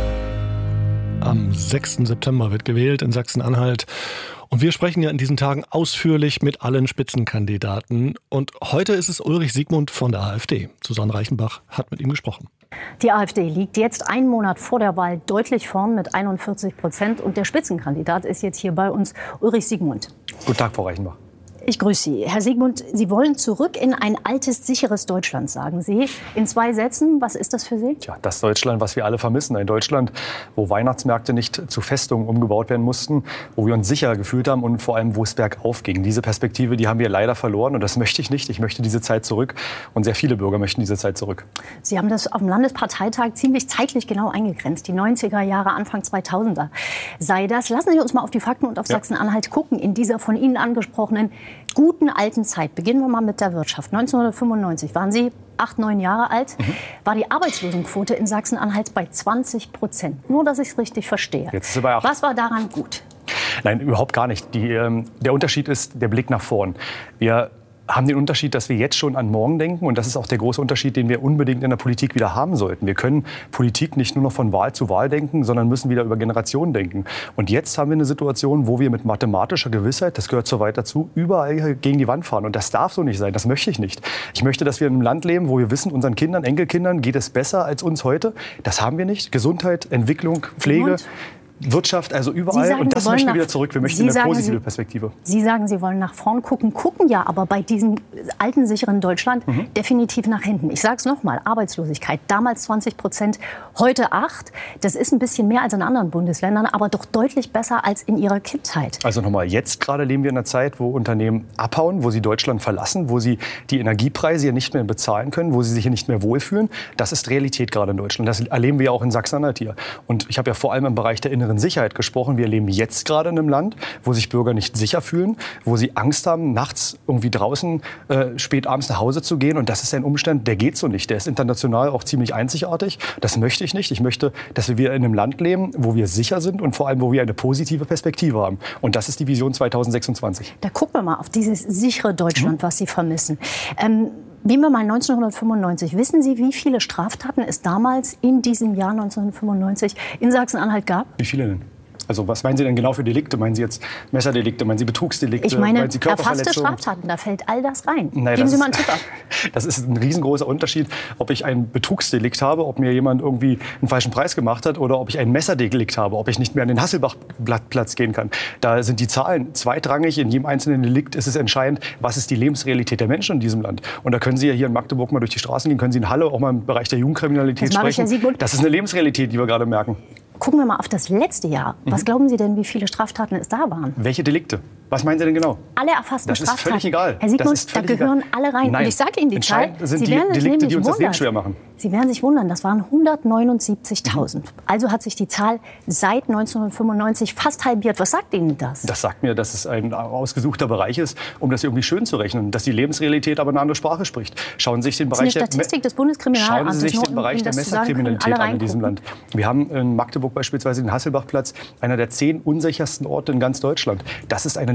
Am sechsten September wird gewählt in Sachsen-Anhalt. Und wir sprechen ja in diesen Tagen ausführlich mit allen Spitzenkandidaten. Und heute ist es Ulrich Siegmund von der AfD. Susanne Reichenbach hat mit ihm gesprochen. Die AfD liegt jetzt einen Monat vor der Wahl deutlich vorn mit einundvierzig Prozent. Und der Spitzenkandidat ist jetzt hier bei uns, Ulrich Siegmund. Guten Tag, Frau Reichenbach. Ich grüße Sie. Herr Siegmund, Sie wollen zurück in ein altes, sicheres Deutschland, sagen Sie. In zwei Sätzen, was ist das für Sie? Tja, das Deutschland, was wir alle vermissen. Ein Deutschland, wo Weihnachtsmärkte nicht zu Festungen umgebaut werden mussten, wo wir uns sicher gefühlt haben und vor allem, wo es bergauf ging. Diese Perspektive, die haben wir leider verloren und das möchte ich nicht. Ich möchte diese Zeit zurück und sehr viele Bürger möchten diese Zeit zurück. Sie haben das auf dem Landesparteitag ziemlich zeitlich genau eingegrenzt. Die neunziger Jahre, Anfang zweitausender sei das. Lassen Sie uns mal auf die Fakten und auf ja. Sachsen-Anhalt gucken. In dieser von Ihnen angesprochenen guten alten Zeit. Beginnen wir mal mit der Wirtschaft. neunzehnhundertfünfundneunzig waren Sie acht, neun Jahre alt. Mhm. War die Arbeitslosenquote in Sachsen-Anhalt bei zwanzig Prozent. Nur, dass ich es richtig verstehe. Jetzt ist sie bei acht. Was war daran gut? Nein, überhaupt gar nicht. Die, ähm, der Unterschied ist der Blick nach vorn. Wir haben den Unterschied, dass wir jetzt schon an morgen denken. Und das ist auch der große Unterschied, den wir unbedingt in der Politik wieder haben sollten. Wir können Politik nicht nur noch von Wahl zu Wahl denken, sondern müssen wieder über Generationen denken. Und jetzt haben wir eine Situation, wo wir mit mathematischer Gewissheit, das gehört so weit dazu, überall gegen die Wand fahren. Und das darf so nicht sein. Das möchte ich nicht. Ich möchte, dass wir in einem Land leben, wo wir wissen, unseren Kindern, Enkelkindern geht es besser als uns heute. Das haben wir nicht. Gesundheit, Entwicklung, Pflege. Und? Wirtschaft, also überall. Sagen, und das möchten wir wieder zurück. Wir möchten Sie eine sagen, positive Sie, Perspektive. Sie sagen, Sie wollen nach vorn gucken, gucken ja aber bei diesem alten, sicheren Deutschland mhm. definitiv nach hinten. Ich sage es nochmal, Arbeitslosigkeit, damals zwanzig Prozent, heute acht. Das ist ein bisschen mehr als in anderen Bundesländern, aber doch deutlich besser als in Ihrer Kindheit. Also nochmal, jetzt gerade leben wir in einer Zeit, wo Unternehmen abhauen, wo sie Deutschland verlassen, wo sie die Energiepreise hier nicht mehr bezahlen können, wo sie sich hier nicht mehr wohlfühlen. Das ist Realität gerade in Deutschland. Das erleben wir auch in Sachsen-Anhalt hier. Und ich habe ja vor allem im Bereich der inneren Sicherheit gesprochen. Wir leben jetzt gerade in einem Land, wo sich Bürger nicht sicher fühlen, wo sie Angst haben, nachts irgendwie draußen äh, spät abends nach Hause zu gehen. Und das ist ein Umstand, der geht so nicht. Der ist international auch ziemlich einzigartig. Das möchte ich nicht. Ich möchte, dass wir wieder in einem Land leben, wo wir sicher sind und vor allem, wo wir eine positive Perspektive haben. Und das ist die Vision zweitausendsechsundzwanzig. Da gucken wir mal auf dieses sichere Deutschland, mhm. was Sie vermissen. Ähm, Nehmen wir mal neunzehnhundertfünfundneunzig. Wissen Sie, wie viele Straftaten es damals in diesem Jahr neunzehnhundertfünfundneunzig in Sachsen-Anhalt gab? Wie viele denn? Also was meinen Sie denn genau für Delikte? Meinen Sie jetzt Messerdelikte? Meinen Sie Betrugsdelikte? Ich meine, meinen Sie erfasste Straftaten, da fällt all das rein. Nein, Geben Sie mal einen ist, Tipp ab. Das ist ein riesengroßer Unterschied, ob ich ein Betrugsdelikt habe, ob mir jemand irgendwie einen falschen Preis gemacht hat oder ob ich ein Messerdelikt habe, ob ich nicht mehr an den Hasselbachplatz gehen kann. Da sind die Zahlen zweitrangig. In jedem einzelnen Delikt ist es entscheidend, was ist die Lebensrealität der Menschen in diesem Land. Und da können Sie ja hier in Magdeburg mal durch die Straßen gehen, können Sie in Halle auch mal im Bereich der Jugendkriminalität das sprechen. Ich, Herr das ist eine Lebensrealität, die wir gerade merken. Gucken wir mal auf das letzte Jahr. Was mhm. glauben Sie denn, wie viele Straftaten es da waren? Welche Delikte? Was meinen Sie denn genau? Alle erfassten das Straftaten. Das ist völlig egal. Herr Siegmund, da gehören egal. alle rein. Nein. Und ich sage Ihnen die Zahl. Sind Sie die werden sich Delikte, die uns wundern. das Leben schwer machen. Sie werden sich wundern, das waren hundertneunundsiebzigtausend. Mhm. Also hat sich die Zahl seit neunzehnhundertfünfundneunzig fast halbiert. Was sagt Ihnen das? Das sagt mir, dass es ein ausgesuchter Bereich ist, um das irgendwie schön zu rechnen. Dass die Lebensrealität aber eine andere Sprache spricht. Schauen Sie sich den Bereich das ist eine Statistik des Bundeskriminalamtes. Schauen Sie sich den Bereich um, der Messerkriminalität an in diesem Land. Wir haben in Magdeburg beispielsweise den Hasselbachplatz, einer der zehn unsichersten Orte in ganz Deutschland. Das ist eine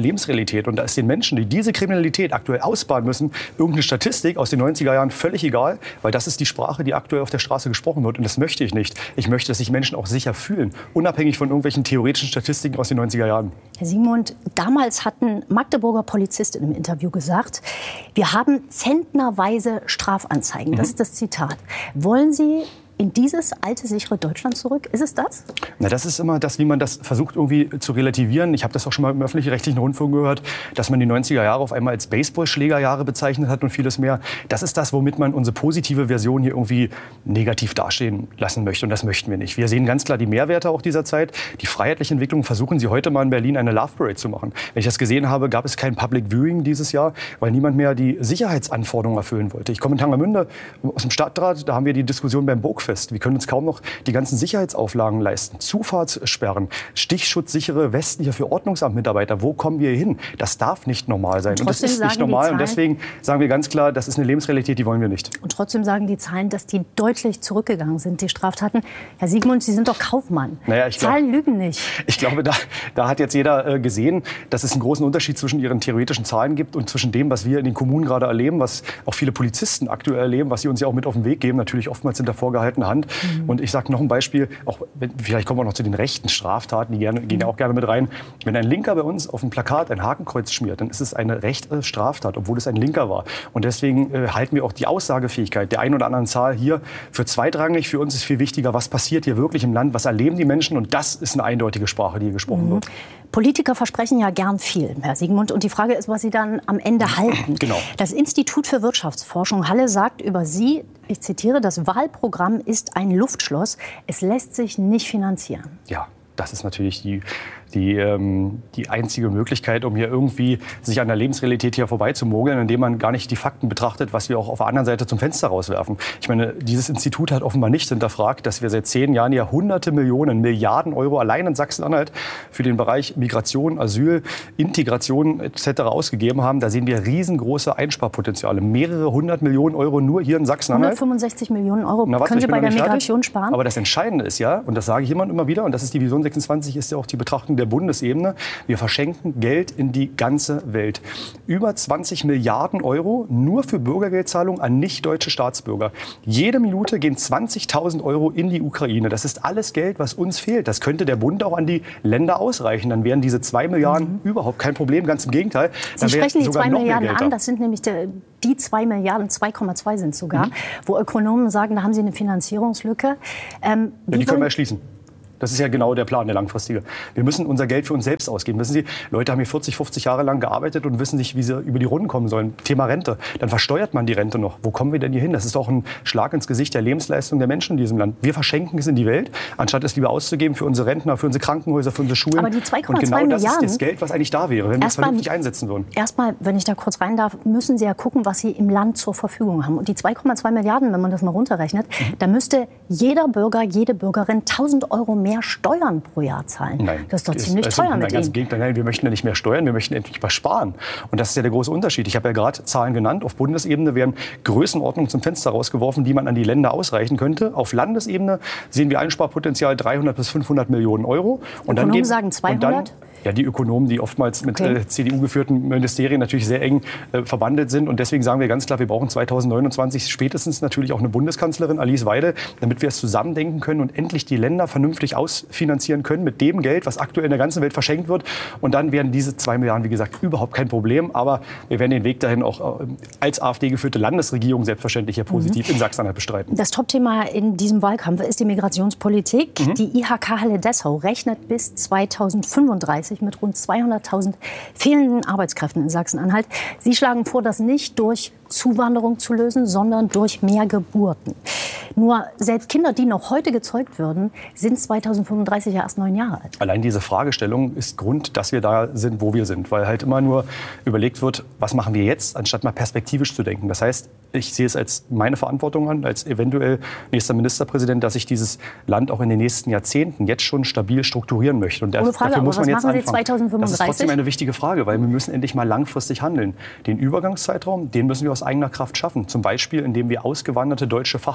Lebensrealität. Und da ist den Menschen, die diese Kriminalität aktuell ausbaden müssen, irgendeine Statistik aus den neunziger Jahren völlig egal, weil das ist die Sprache, die aktuell auf der Straße gesprochen wird. Und das möchte ich nicht. Ich möchte, dass sich Menschen auch sicher fühlen, unabhängig von irgendwelchen theoretischen Statistiken aus den neunziger Jahren. Herr Siegmund, damals hatten Magdeburger Polizisten im Interview gesagt, wir haben zentnerweise Strafanzeigen. Das ist das Zitat. Wollen Sie in dieses alte, sichere Deutschland zurück? Ist es das? Na, das ist immer das, wie man das versucht irgendwie zu relativieren. Ich habe das auch schon mal im öffentlich-rechtlichen Rundfunk gehört, dass man die neunziger Jahre auf einmal als Baseballschlägerjahre bezeichnet hat und vieles mehr. Das ist das, womit man unsere positive Version hier irgendwie negativ dastehen lassen möchte. Und das möchten wir nicht. Wir sehen ganz klar die Mehrwerte auch dieser Zeit. Die freiheitliche Entwicklung versuchen Sie heute mal in Berlin eine Love Parade zu machen. Wenn ich das gesehen habe, gab es kein Public Viewing dieses Jahr, weil niemand mehr die Sicherheitsanforderungen erfüllen wollte. Ich komme in Tangermünde aus dem Stadtrat, da haben wir die Diskussion beim Burgfest. Wir können uns kaum noch die ganzen Sicherheitsauflagen leisten. Zufahrtssperren, stichschutzsichere Westen hier für Ordnungsamtmitarbeiter. Wo kommen wir hin? Das darf nicht normal sein. Und, und das ist nicht normal. Und deswegen sagen wir ganz klar, das ist eine Lebensrealität, die wollen wir nicht. Und trotzdem sagen die Zahlen, dass die deutlich zurückgegangen sind, die Straftaten. Herr Siegmund, Sie sind doch Kaufmann. Naja, ich Zahlen glaub, lügen nicht. Ich glaube, da, da hat jetzt jeder äh, gesehen, dass es einen großen Unterschied zwischen Ihren theoretischen Zahlen gibt und zwischen dem, was wir in den Kommunen gerade erleben, was auch viele Polizisten aktuell erleben, was sie uns ja auch mit auf den Weg geben, natürlich oftmals hinter vorgehaltener Hand. Mhm. Und ich sage noch ein Beispiel, auch, vielleicht kommen wir noch zu den rechten Straftaten, die gerne, gehen ja auch gerne mit rein. Wenn ein Linker bei uns auf dem Plakat ein Hakenkreuz schmiert, dann ist es eine rechte Straftat, obwohl es ein Linker war. Und deswegen äh, halten wir auch die Aussagefähigkeit der einen oder anderen Zahl hier für zweitrangig. Für uns ist viel wichtiger, was passiert hier wirklich im Land, was erleben die Menschen. Und das ist eine eindeutige Sprache, die hier gesprochen mhm. wird. Politiker versprechen ja gern viel, Herr Siegmund. Und die Frage ist, was sie dann am Ende halten. Genau. Das Institut für Wirtschaftsforschung Halle sagt über Sie, ich zitiere, das Wahlprogramm ist ein Luftschloss. Es lässt sich nicht finanzieren. Ja, das ist natürlich die, die, ähm, die einzige Möglichkeit, um hier irgendwie sich an der Lebensrealität hier vorbeizumogeln, indem man gar nicht die Fakten betrachtet, was wir auch auf der anderen Seite zum Fenster rauswerfen. Ich meine, dieses Institut hat offenbar nicht hinterfragt, dass wir seit zehn Jahren ja hunderte Millionen, Milliarden Euro allein in Sachsen-Anhalt für den Bereich Migration, Asyl, Integration et cetera ausgegeben haben. Da sehen wir riesengroße Einsparpotenziale. Mehrere hundert Millionen Euro nur hier in Sachsen-Anhalt. hundertfünfundsechzig Millionen Euro Na, was, können Sie bei der Migration fertig. sparen? Aber das Entscheidende ist ja, und das sage ich immer und immer wieder, und das ist die Vision sechsundzwanzig, ist ja auch die Betrachtung der Bundesebene. Wir verschenken Geld in die ganze Welt. Über zwanzig Milliarden Euro nur für Bürgergeldzahlungen an nicht-deutsche Staatsbürger. Jede Minute gehen zwanzigtausend Euro in die Ukraine. Das ist alles Geld, was uns fehlt. Das könnte der Bund auch an die Länder ausreichen. Dann wären diese zwei Milliarden mhm. überhaupt kein Problem. Ganz im Gegenteil. Sie sprechen die zwei Milliarden an. Das sind nämlich die, die zwei Milliarden, zwei Komma zwei sind sogar, mhm. wo Ökonomen sagen, da haben sie eine Finanzierungslücke. Ähm, ja, die können wir erschließen. Das ist ja genau der Plan, der langfristige. Wir müssen unser Geld für uns selbst ausgeben. Wissen Sie, Leute haben hier vierzig, fünfzig Jahre lang gearbeitet und wissen nicht, wie sie über die Runden kommen sollen. Thema Rente. Dann versteuert man die Rente noch. Wo kommen wir denn hier hin? Das ist auch ein Schlag ins Gesicht der Lebensleistung der Menschen in diesem Land. Wir verschenken es in die Welt, anstatt es lieber auszugeben für unsere Rentner, für unsere Krankenhäuser, für unsere Schulen. Aber die zwei Komma zwei Milliarden, und genau Milliarden, das ist das Geld, was eigentlich da wäre, wenn wir es vernünftig einsetzen würden. Erstmal, wenn ich da kurz rein darf, müssen Sie ja gucken, was Sie im Land zur Verfügung haben. Und die zwei Komma zwei Milliarden, wenn man das mal runterrechnet, mhm. da müsste jeder Bürger, jede Bürgerin tausend Euro mehr Steuern pro Jahr zahlen. Nein, das ist doch ziemlich also, teuer nein, mit ganz Ihnen. im Gegenteil, nein, wir möchten ja nicht mehr steuern, wir möchten endlich mal sparen. Und das ist ja der große Unterschied. Ich habe ja gerade Zahlen genannt. Auf Bundesebene werden Größenordnungen zum Fenster rausgeworfen, die man an die Länder ausreichen könnte. Auf Landesebene sehen wir Einsparpotenzial dreihundert bis fünfhundert Millionen Euro. Und Ökonomen dann gehen, sagen zweihundert? Ja, die Ökonomen, die oftmals mit Okay. äh, C D U-geführten Ministerien natürlich sehr eng äh, verbandelt sind. Und deswegen sagen wir ganz klar, wir brauchen zweitausendneunundzwanzig spätestens natürlich auch eine Bundeskanzlerin, Alice Weidel, damit wir es zusammendenken können und endlich die Länder vernünftig ausfinanzieren können mit dem Geld, was aktuell in der ganzen Welt verschenkt wird. Und dann werden diese zwei Milliarden, wie gesagt, überhaupt kein Problem. Aber wir werden den Weg dahin auch äh, als AfD-geführte Landesregierung selbstverständlich hier positiv mhm. in Sachsen-Anhalt bestreiten. Das Topthema in diesem Wahlkampf ist die Migrationspolitik. Mhm. Die I H K Halle Dessau rechnet bis zweitausendfünfunddreißig mit rund zweihunderttausend fehlenden Arbeitskräften in Sachsen-Anhalt. Sie schlagen vor, das nicht durch Zuwanderung zu lösen, sondern durch mehr Geburten. Nur selbst Kinder, die noch heute gezeugt würden, sind zweitausendfünfunddreißig ja erst neun Jahre alt. Allein diese Fragestellung ist Grund, dass wir da sind, wo wir sind. Weil halt immer nur überlegt wird, was machen wir jetzt, anstatt mal perspektivisch zu denken. Das heißt, ich sehe es als meine Verantwortung an, als eventuell nächster Ministerpräsident, dass ich dieses Land auch in den nächsten Jahrzehnten jetzt schon stabil strukturieren möchte. Und Ohne Frage, dafür muss aber man was jetzt machen Sie anfangen. zweitausendfünfunddreißig? Das ist trotzdem eine wichtige Frage, weil wir müssen endlich mal langfristig handeln. Den Übergangszeitraum, den müssen wir aus eigener Kraft schaffen. Zum Beispiel, indem wir ausgewanderte deutsche Fachkräfte wieder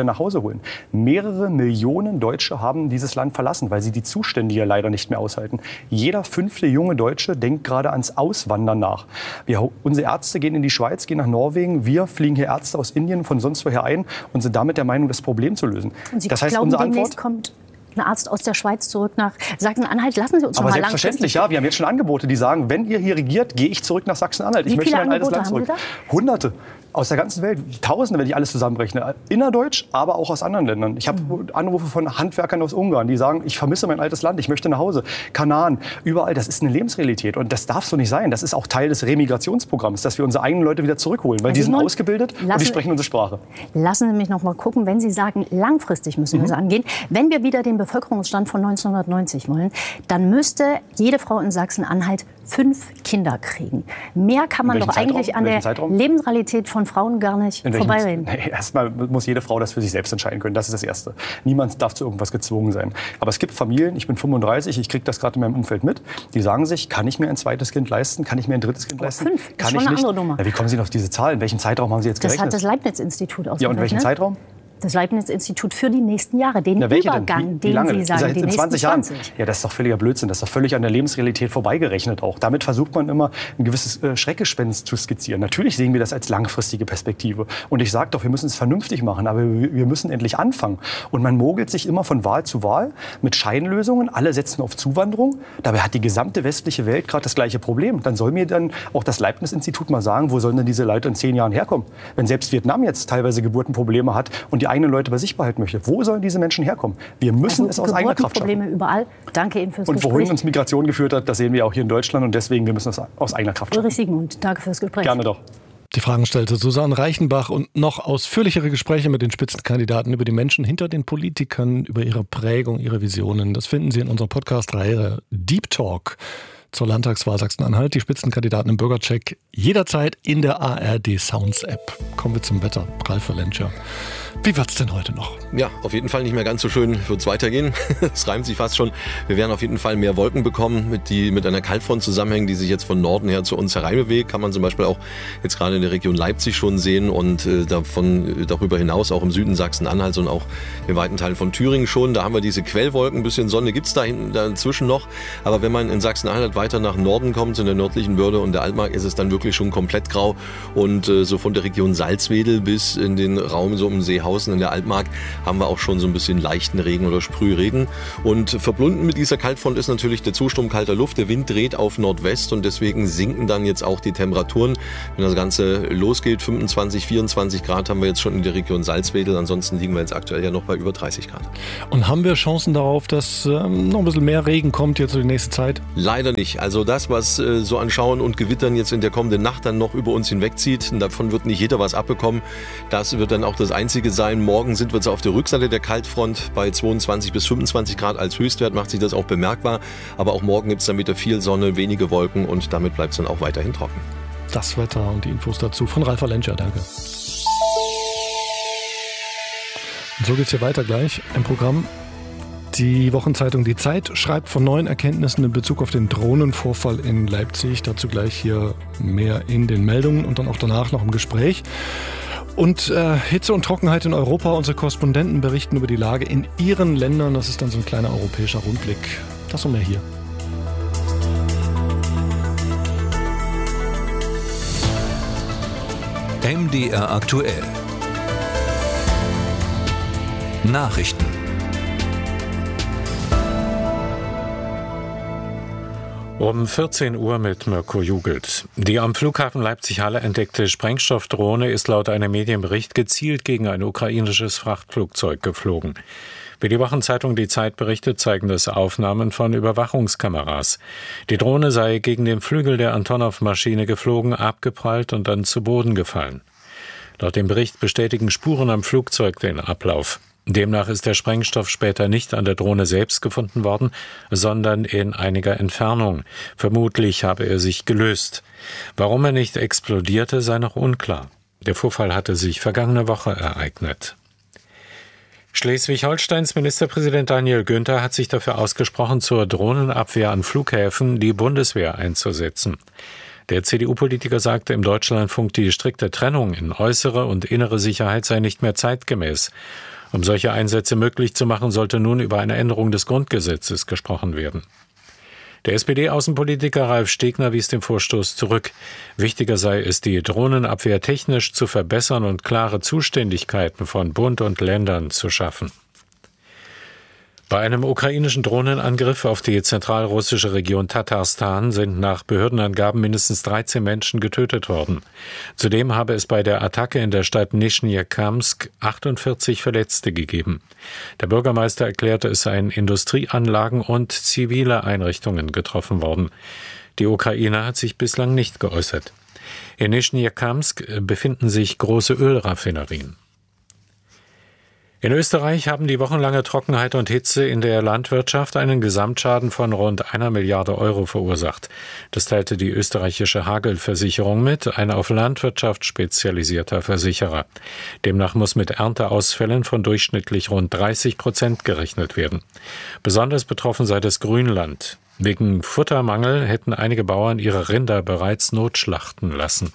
nach Hause holen. Mehrere Millionen Deutsche haben dieses Land verlassen, weil sie die Zustände hier leider nicht mehr aushalten. Jeder fünfte junge Deutsche denkt gerade ans Auswandern nach. Wir, unsere Ärzte gehen in die Schweiz, gehen nach Norwegen. Wir fliegen hier Ärzte aus Indien von sonst woher ein und sind damit der Meinung, das Problem zu lösen. Und Sie das heißt, glauben, unsere demnächst Antwort... kommt ein Arzt aus der Schweiz zurück nach Sachsen-Anhalt. Lassen Sie uns Aber noch mal selbstverständlich, ja. Wir haben jetzt schon Angebote, die sagen, wenn ihr hier regiert, gehe ich zurück nach Sachsen-Anhalt. Ich möchte mein altes Land zurück. Hunderte. Aus der ganzen Welt, Tausende, wenn ich alles zusammenrechne. Innerdeutsch, aber auch aus anderen Ländern. Ich habe Anrufe von Handwerkern aus Ungarn, die sagen, ich vermisse mein altes Land, ich möchte nach Hause. Kanaren, überall, das ist eine Lebensrealität. Und das darf so nicht sein. Das ist auch Teil des Remigrationsprogramms, dass wir unsere eigenen Leute wieder zurückholen. Weil Herr die sind Simon, ausgebildet und die sprechen unsere Sprache. Lassen Sie mich noch mal gucken, wenn Sie sagen, langfristig müssen wir es Mhm. angehen. Wenn wir wieder den Bevölkerungsstand von neunzehnhundertneunzig wollen, dann müsste jede Frau in Sachsen-Anhalt fünf Kinder kriegen. Mehr kann man In welchem doch eigentlich Zeitraum? an In der welchem Zeitraum? Lebensrealität von Frauen gar nicht In welchem- vorbeireden. Nee, erstmal muss jede Frau das für sich selbst entscheiden können. Das ist das Erste. Niemand darf zu irgendwas gezwungen sein. Aber es gibt Familien, ich bin fünfunddreißig, ich kriege das gerade in meinem Umfeld mit, die sagen sich, kann ich mir ein zweites Kind leisten? Kann ich mir ein drittes Kind leisten? fünf ist Kann schon ich eine nicht? andere Nummer. Ja, wie kommen Sie denn auf diese Zahl? In welchem Zeitraum haben Sie jetzt Das gerechnet? hat das Leibniz-Institut ausgerechnet. Ja, und in welchem Zeitraum? Das Leibniz-Institut für die nächsten Jahre, den Ja, welche denn? Übergang, Wie, wie den lange? Sie denn? sagen, Seit die in nächsten zwanzig Jahren. zwanzig. Ja, das ist doch völliger Blödsinn. Das ist doch völlig an der Lebensrealität vorbeigerechnet auch. Damit versucht man immer, ein gewisses äh, Schreckgespenst zu skizzieren. Natürlich sehen wir das als langfristige Perspektive. Und ich sage doch, wir müssen es vernünftig machen, aber wir, wir müssen endlich anfangen. Und man mogelt sich immer von Wahl zu Wahl mit Scheinlösungen. Alle setzen auf Zuwanderung. Dabei hat die gesamte westliche Welt gerade das gleiche Problem. Dann soll mir dann auch das Leibniz-Institut mal sagen, wo sollen denn diese Leute in zehn Jahren herkommen? Wenn selbst Vietnam jetzt teilweise Geburtenprobleme hat und die eigenen Leute bei sich behalten möchte, wo sollen diese Menschen herkommen? Wir müssen Also es aus eigener Kraft schaffen. Geburtenprobleme überall. Danke Ihnen fürs Und wohin Gespräch. uns Migration geführt hat, das sehen wir auch hier in Deutschland. Und deswegen, wir müssen es aus eigener Kraft schaffen. Ulrich Siegmund, danke fürs Gespräch. Gerne doch. Die Fragen stellte Susanne Reichenbach und noch ausführlichere Gespräche mit den Spitzenkandidaten über die Menschen hinter den Politikern, über ihre Prägung, ihre Visionen. Das finden Sie in unserer Podcast-Reihe Deep Talk zur Landtagswahl Sachsen-Anhalt. Die Spitzenkandidaten im Bürgercheck jederzeit in der A R D Sounds App. Kommen wir zum Wetter. Ralf Lenscher. Wie wird's denn heute noch? Ja, auf jeden Fall nicht mehr ganz so schön wird es weitergehen. Es reimt sich fast schon. Wir werden auf jeden Fall mehr Wolken bekommen, mit, die mit einer Kaltfront zusammenhängen, die sich jetzt von Norden her zu uns hereinbewegt. Kann man zum Beispiel auch jetzt gerade in der Region Leipzig schon sehen und äh, davon, darüber hinaus auch im Süden Sachsen-Anhalts und auch in weiten Teilen von Thüringen schon. Da haben wir diese Quellwolken, ein bisschen Sonne gibt es da hinten dazwischen noch. Aber wenn man in Sachsen-Anhalt weiter nach Norden kommt, in der nördlichen Börde und der Altmark, ist es dann wirklich schon komplett grau. Und äh, so von der Region Salzwedel bis in den Raum so um Seehausen in der Altmark haben wir auch schon so ein bisschen leichten Regen oder Sprühregen. Und verbunden mit dieser Kaltfront ist natürlich der Zustrom kalter Luft. Der Wind dreht auf Nordwest und deswegen sinken dann jetzt auch die Temperaturen. Wenn das Ganze losgeht, fünfundzwanzig, vierundzwanzig Grad haben wir jetzt schon in der Region Salzwedel. Ansonsten liegen wir jetzt aktuell ja noch bei über dreißig Grad. Und haben wir Chancen darauf, dass ähm, noch ein bisschen mehr Regen kommt jetzt in die nächste Zeit? Leider nicht. Also das, was äh, so an Schauern und Gewittern jetzt in der kommenden Nacht dann noch über uns hinwegzieht, davon wird nicht jeder was abbekommen. Das wird dann auch das Einzige sein. Morgen sind wir jetzt auf der Rückseite der Kaltfront bei zweiundzwanzig bis fünfundzwanzig Grad. Als Höchstwert macht sich das auch bemerkbar. Aber auch morgen gibt es dann wieder viel Sonne, wenige Wolken und damit bleibt es dann auch weiterhin trocken. Das Wetter und die Infos dazu von Ralf Lenscher. Danke. Und so geht's hier weiter gleich im Programm. Die Wochenzeitung Die Zeit schreibt von neuen Erkenntnissen in Bezug auf den Drohnenvorfall in Leipzig. Dazu gleich hier mehr in den Meldungen und dann auch danach noch im Gespräch. Und äh, Hitze und Trockenheit in Europa. Unsere Korrespondenten berichten über die Lage in ihren Ländern. Das ist dann so ein kleiner europäischer Rundblick. Das und mehr hier. M D R aktuell. Nachrichten. Um vierzehn Uhr mit Mirko Jugelt. Die am Flughafen Leipzig-Halle entdeckte Sprengstoffdrohne ist laut einem Medienbericht gezielt gegen ein ukrainisches Frachtflugzeug geflogen. Wie die Wochenzeitung Die Zeit berichtet, zeigen das Aufnahmen von Überwachungskameras. Die Drohne sei gegen den Flügel der Antonov-Maschine geflogen, abgeprallt und dann zu Boden gefallen. Laut dem Bericht bestätigen Spuren am Flugzeug den Ablauf. Demnach ist der Sprengstoff später nicht an der Drohne selbst gefunden worden, sondern in einiger Entfernung. Vermutlich habe er sich gelöst. Warum er nicht explodierte, sei noch unklar. Der Vorfall hatte sich vergangene Woche ereignet. Schleswig-Holsteins Ministerpräsident Daniel Günther hat sich dafür ausgesprochen, zur Drohnenabwehr an Flughäfen die Bundeswehr einzusetzen. Der C D U-Politiker sagte im Deutschlandfunk, die strikte Trennung in äußere und innere Sicherheit sei nicht mehr zeitgemäß. Um solche Einsätze möglich zu machen, sollte nun über eine Änderung des Grundgesetzes gesprochen werden. Der S P D-Außenpolitiker Ralf Stegner wies den Vorstoß zurück. Wichtiger sei es, die Drohnenabwehr technisch zu verbessern und klare Zuständigkeiten von Bund und Ländern zu schaffen. Bei einem ukrainischen Drohnenangriff auf die zentralrussische Region Tatarstan sind nach Behördenangaben mindestens dreizehn Menschen getötet worden. Zudem habe es bei der Attacke in der Stadt Nischnjakamsk achtundvierzig Verletzte gegeben. Der Bürgermeister erklärte, es seien Industrieanlagen und zivile Einrichtungen getroffen worden. Die Ukraine hat sich bislang nicht geäußert. In Nischnjakamsk befinden sich große Ölraffinerien. In Österreich haben die wochenlange Trockenheit und Hitze in der Landwirtschaft einen Gesamtschaden von rund einer Milliarde Euro verursacht. Das teilte die österreichische Hagelversicherung mit, ein auf Landwirtschaft spezialisierter Versicherer. Demnach muss mit Ernteausfällen von durchschnittlich rund dreißig Prozent gerechnet werden. Besonders betroffen sei das Grünland. Wegen Futtermangel hätten einige Bauern ihre Rinder bereits notschlachten lassen.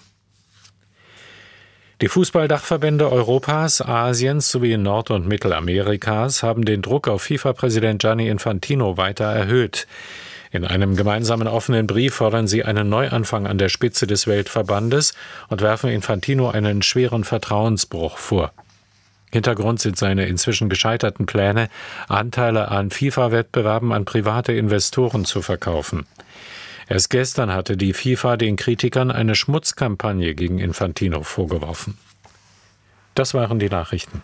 Die Fußballdachverbände Europas, Asiens sowie Nord- und Mittelamerikas haben den Druck auf FIFA-Präsident Gianni Infantino weiter erhöht. In einem gemeinsamen offenen Brief fordern sie einen Neuanfang an der Spitze des Weltverbandes und werfen Infantino einen schweren Vertrauensbruch vor. Hintergrund sind seine inzwischen gescheiterten Pläne, Anteile an FIFA-Wettbewerben an private Investoren zu verkaufen. Erst gestern hatte die FIFA den Kritikern eine Schmutzkampagne gegen Infantino vorgeworfen. Das waren die Nachrichten.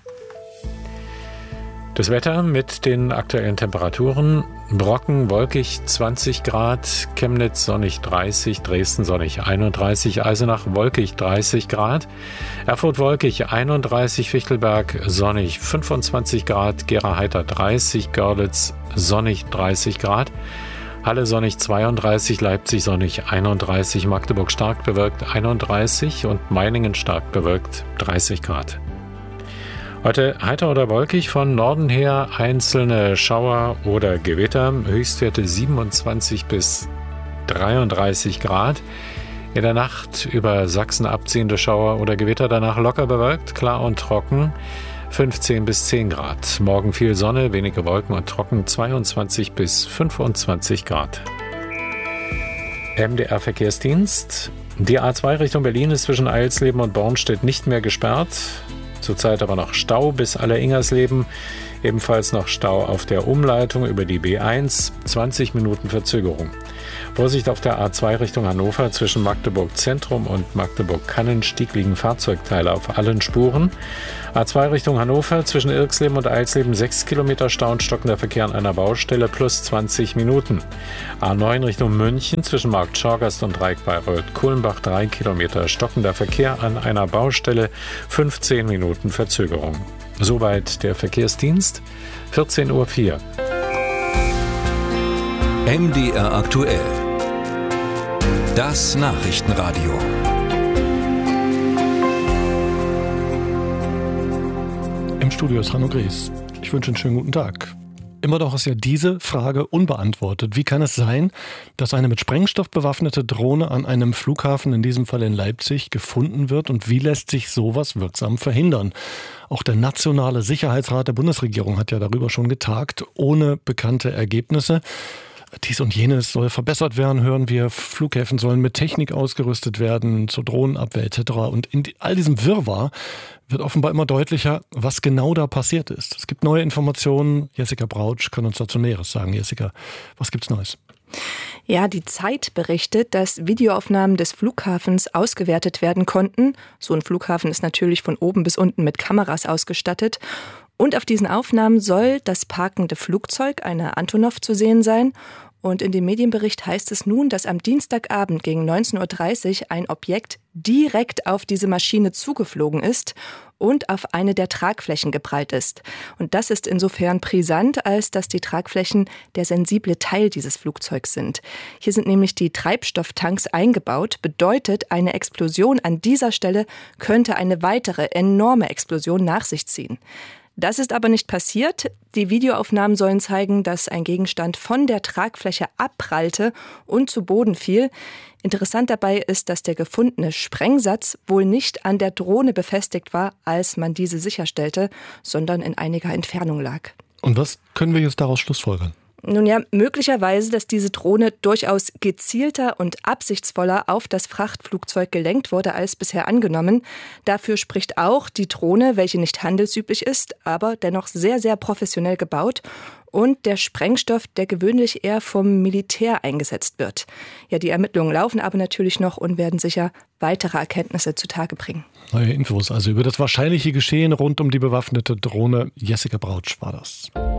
Das Wetter mit den aktuellen Temperaturen: Brocken wolkig zwanzig Grad, Chemnitz sonnig dreißig, Dresden sonnig einunddreißig, Eisenach wolkig dreißig Grad, Erfurt wolkig einunddreißig, Fichtelberg sonnig fünfundzwanzig Grad, Gera heiter dreißig, Görlitz sonnig dreißig Grad, Halle sonnig zweiunddreißig, Leipzig sonnig einunddreißig, Magdeburg stark bewölkt einunddreißig und Meiningen stark bewölkt dreißig Grad. Heute heiter oder wolkig, von Norden her einzelne Schauer oder Gewitter, Höchstwerte siebenundzwanzig bis dreiunddreißig Grad. In der Nacht über Sachsen abziehende Schauer oder Gewitter, danach locker bewölkt, klar und trocken, fünfzehn bis zehn Grad. Morgen viel Sonne, wenige Wolken und trocken, zweiundzwanzig bis fünfundzwanzig Grad. M D R Verkehrsdienst. Die A zwei Richtung Berlin ist zwischen Eilsleben und Bornstedt nicht mehr gesperrt. Zurzeit aber noch Stau bis Alleringersleben. Ebenfalls noch Stau auf der Umleitung über die B eins. zwanzig Minuten Verzögerung. Vorsicht auf der A zwei Richtung Hannover zwischen Magdeburg Zentrum und Magdeburg Kannenstieg liegen Fahrzeugteile auf allen Spuren. A zwei Richtung Hannover zwischen Irksleben und Eilsleben sechs Kilometer Stau und stockender Verkehr an einer Baustelle plus zwanzig Minuten. A neun Richtung München zwischen Markt Schorgast und Dreieck Bayreuth Kulmbach drei Kilometer stockender Verkehr an einer Baustelle, fünfzehn Minuten Verzögerung. Soweit der Verkehrsdienst, vierzehn Uhr vier. M D R aktuell. Das Nachrichtenradio. Im Studio ist Hanno Gries. Ich wünsche einen schönen guten Tag. Immer noch ist ja diese Frage unbeantwortet. Wie kann es sein, dass eine mit Sprengstoff bewaffnete Drohne an einem Flughafen, in diesem Fall in Leipzig, gefunden wird? Und wie lässt sich sowas wirksam verhindern? Auch der Nationale Sicherheitsrat der Bundesregierung hat ja darüber schon getagt, ohne bekannte Ergebnisse. Dies und jenes soll verbessert werden, hören wir. Flughäfen sollen mit Technik ausgerüstet werden, zur Drohnenabwehr et cetera. Und in all diesem Wirrwarr wird offenbar immer deutlicher, was genau da passiert ist. Es gibt neue Informationen. Jessica Brautsch kann uns dazu Näheres sagen. Jessica, was gibt's Neues? Ja, die Zeit berichtet, dass Videoaufnahmen des Flughafens ausgewertet werden konnten. So ein Flughafen ist natürlich von oben bis unten mit Kameras ausgestattet. Und auf diesen Aufnahmen soll das parkende Flugzeug, eine Antonov, zu sehen sein. Und in dem Medienbericht heißt es nun, dass am Dienstagabend gegen neunzehn Uhr dreißig ein Objekt direkt auf diese Maschine zugeflogen ist und auf eine der Tragflächen geprallt ist. Und das ist insofern brisant, als dass die Tragflächen der sensible Teil dieses Flugzeugs sind. Hier sind nämlich die Treibstofftanks eingebaut. Bedeutet, eine Explosion an dieser Stelle könnte eine weitere enorme Explosion nach sich ziehen. Das ist aber nicht passiert. Die Videoaufnahmen sollen zeigen, dass ein Gegenstand von der Tragfläche abprallte und zu Boden fiel. Interessant dabei ist, dass der gefundene Sprengsatz wohl nicht an der Drohne befestigt war, als man diese sicherstellte, sondern in einiger Entfernung lag. Und was können wir jetzt daraus schlussfolgern? Nun ja, möglicherweise, dass diese Drohne durchaus gezielter und absichtsvoller auf das Frachtflugzeug gelenkt wurde als bisher angenommen. Dafür spricht auch die Drohne, welche nicht handelsüblich ist, aber dennoch sehr, sehr professionell gebaut. Und der Sprengstoff, der gewöhnlich eher vom Militär eingesetzt wird. Ja, die Ermittlungen laufen aber natürlich noch und werden sicher weitere Erkenntnisse zutage bringen. Neue Infos also über das wahrscheinliche Geschehen rund um die bewaffnete Drohne. Jessica Brautsch war das.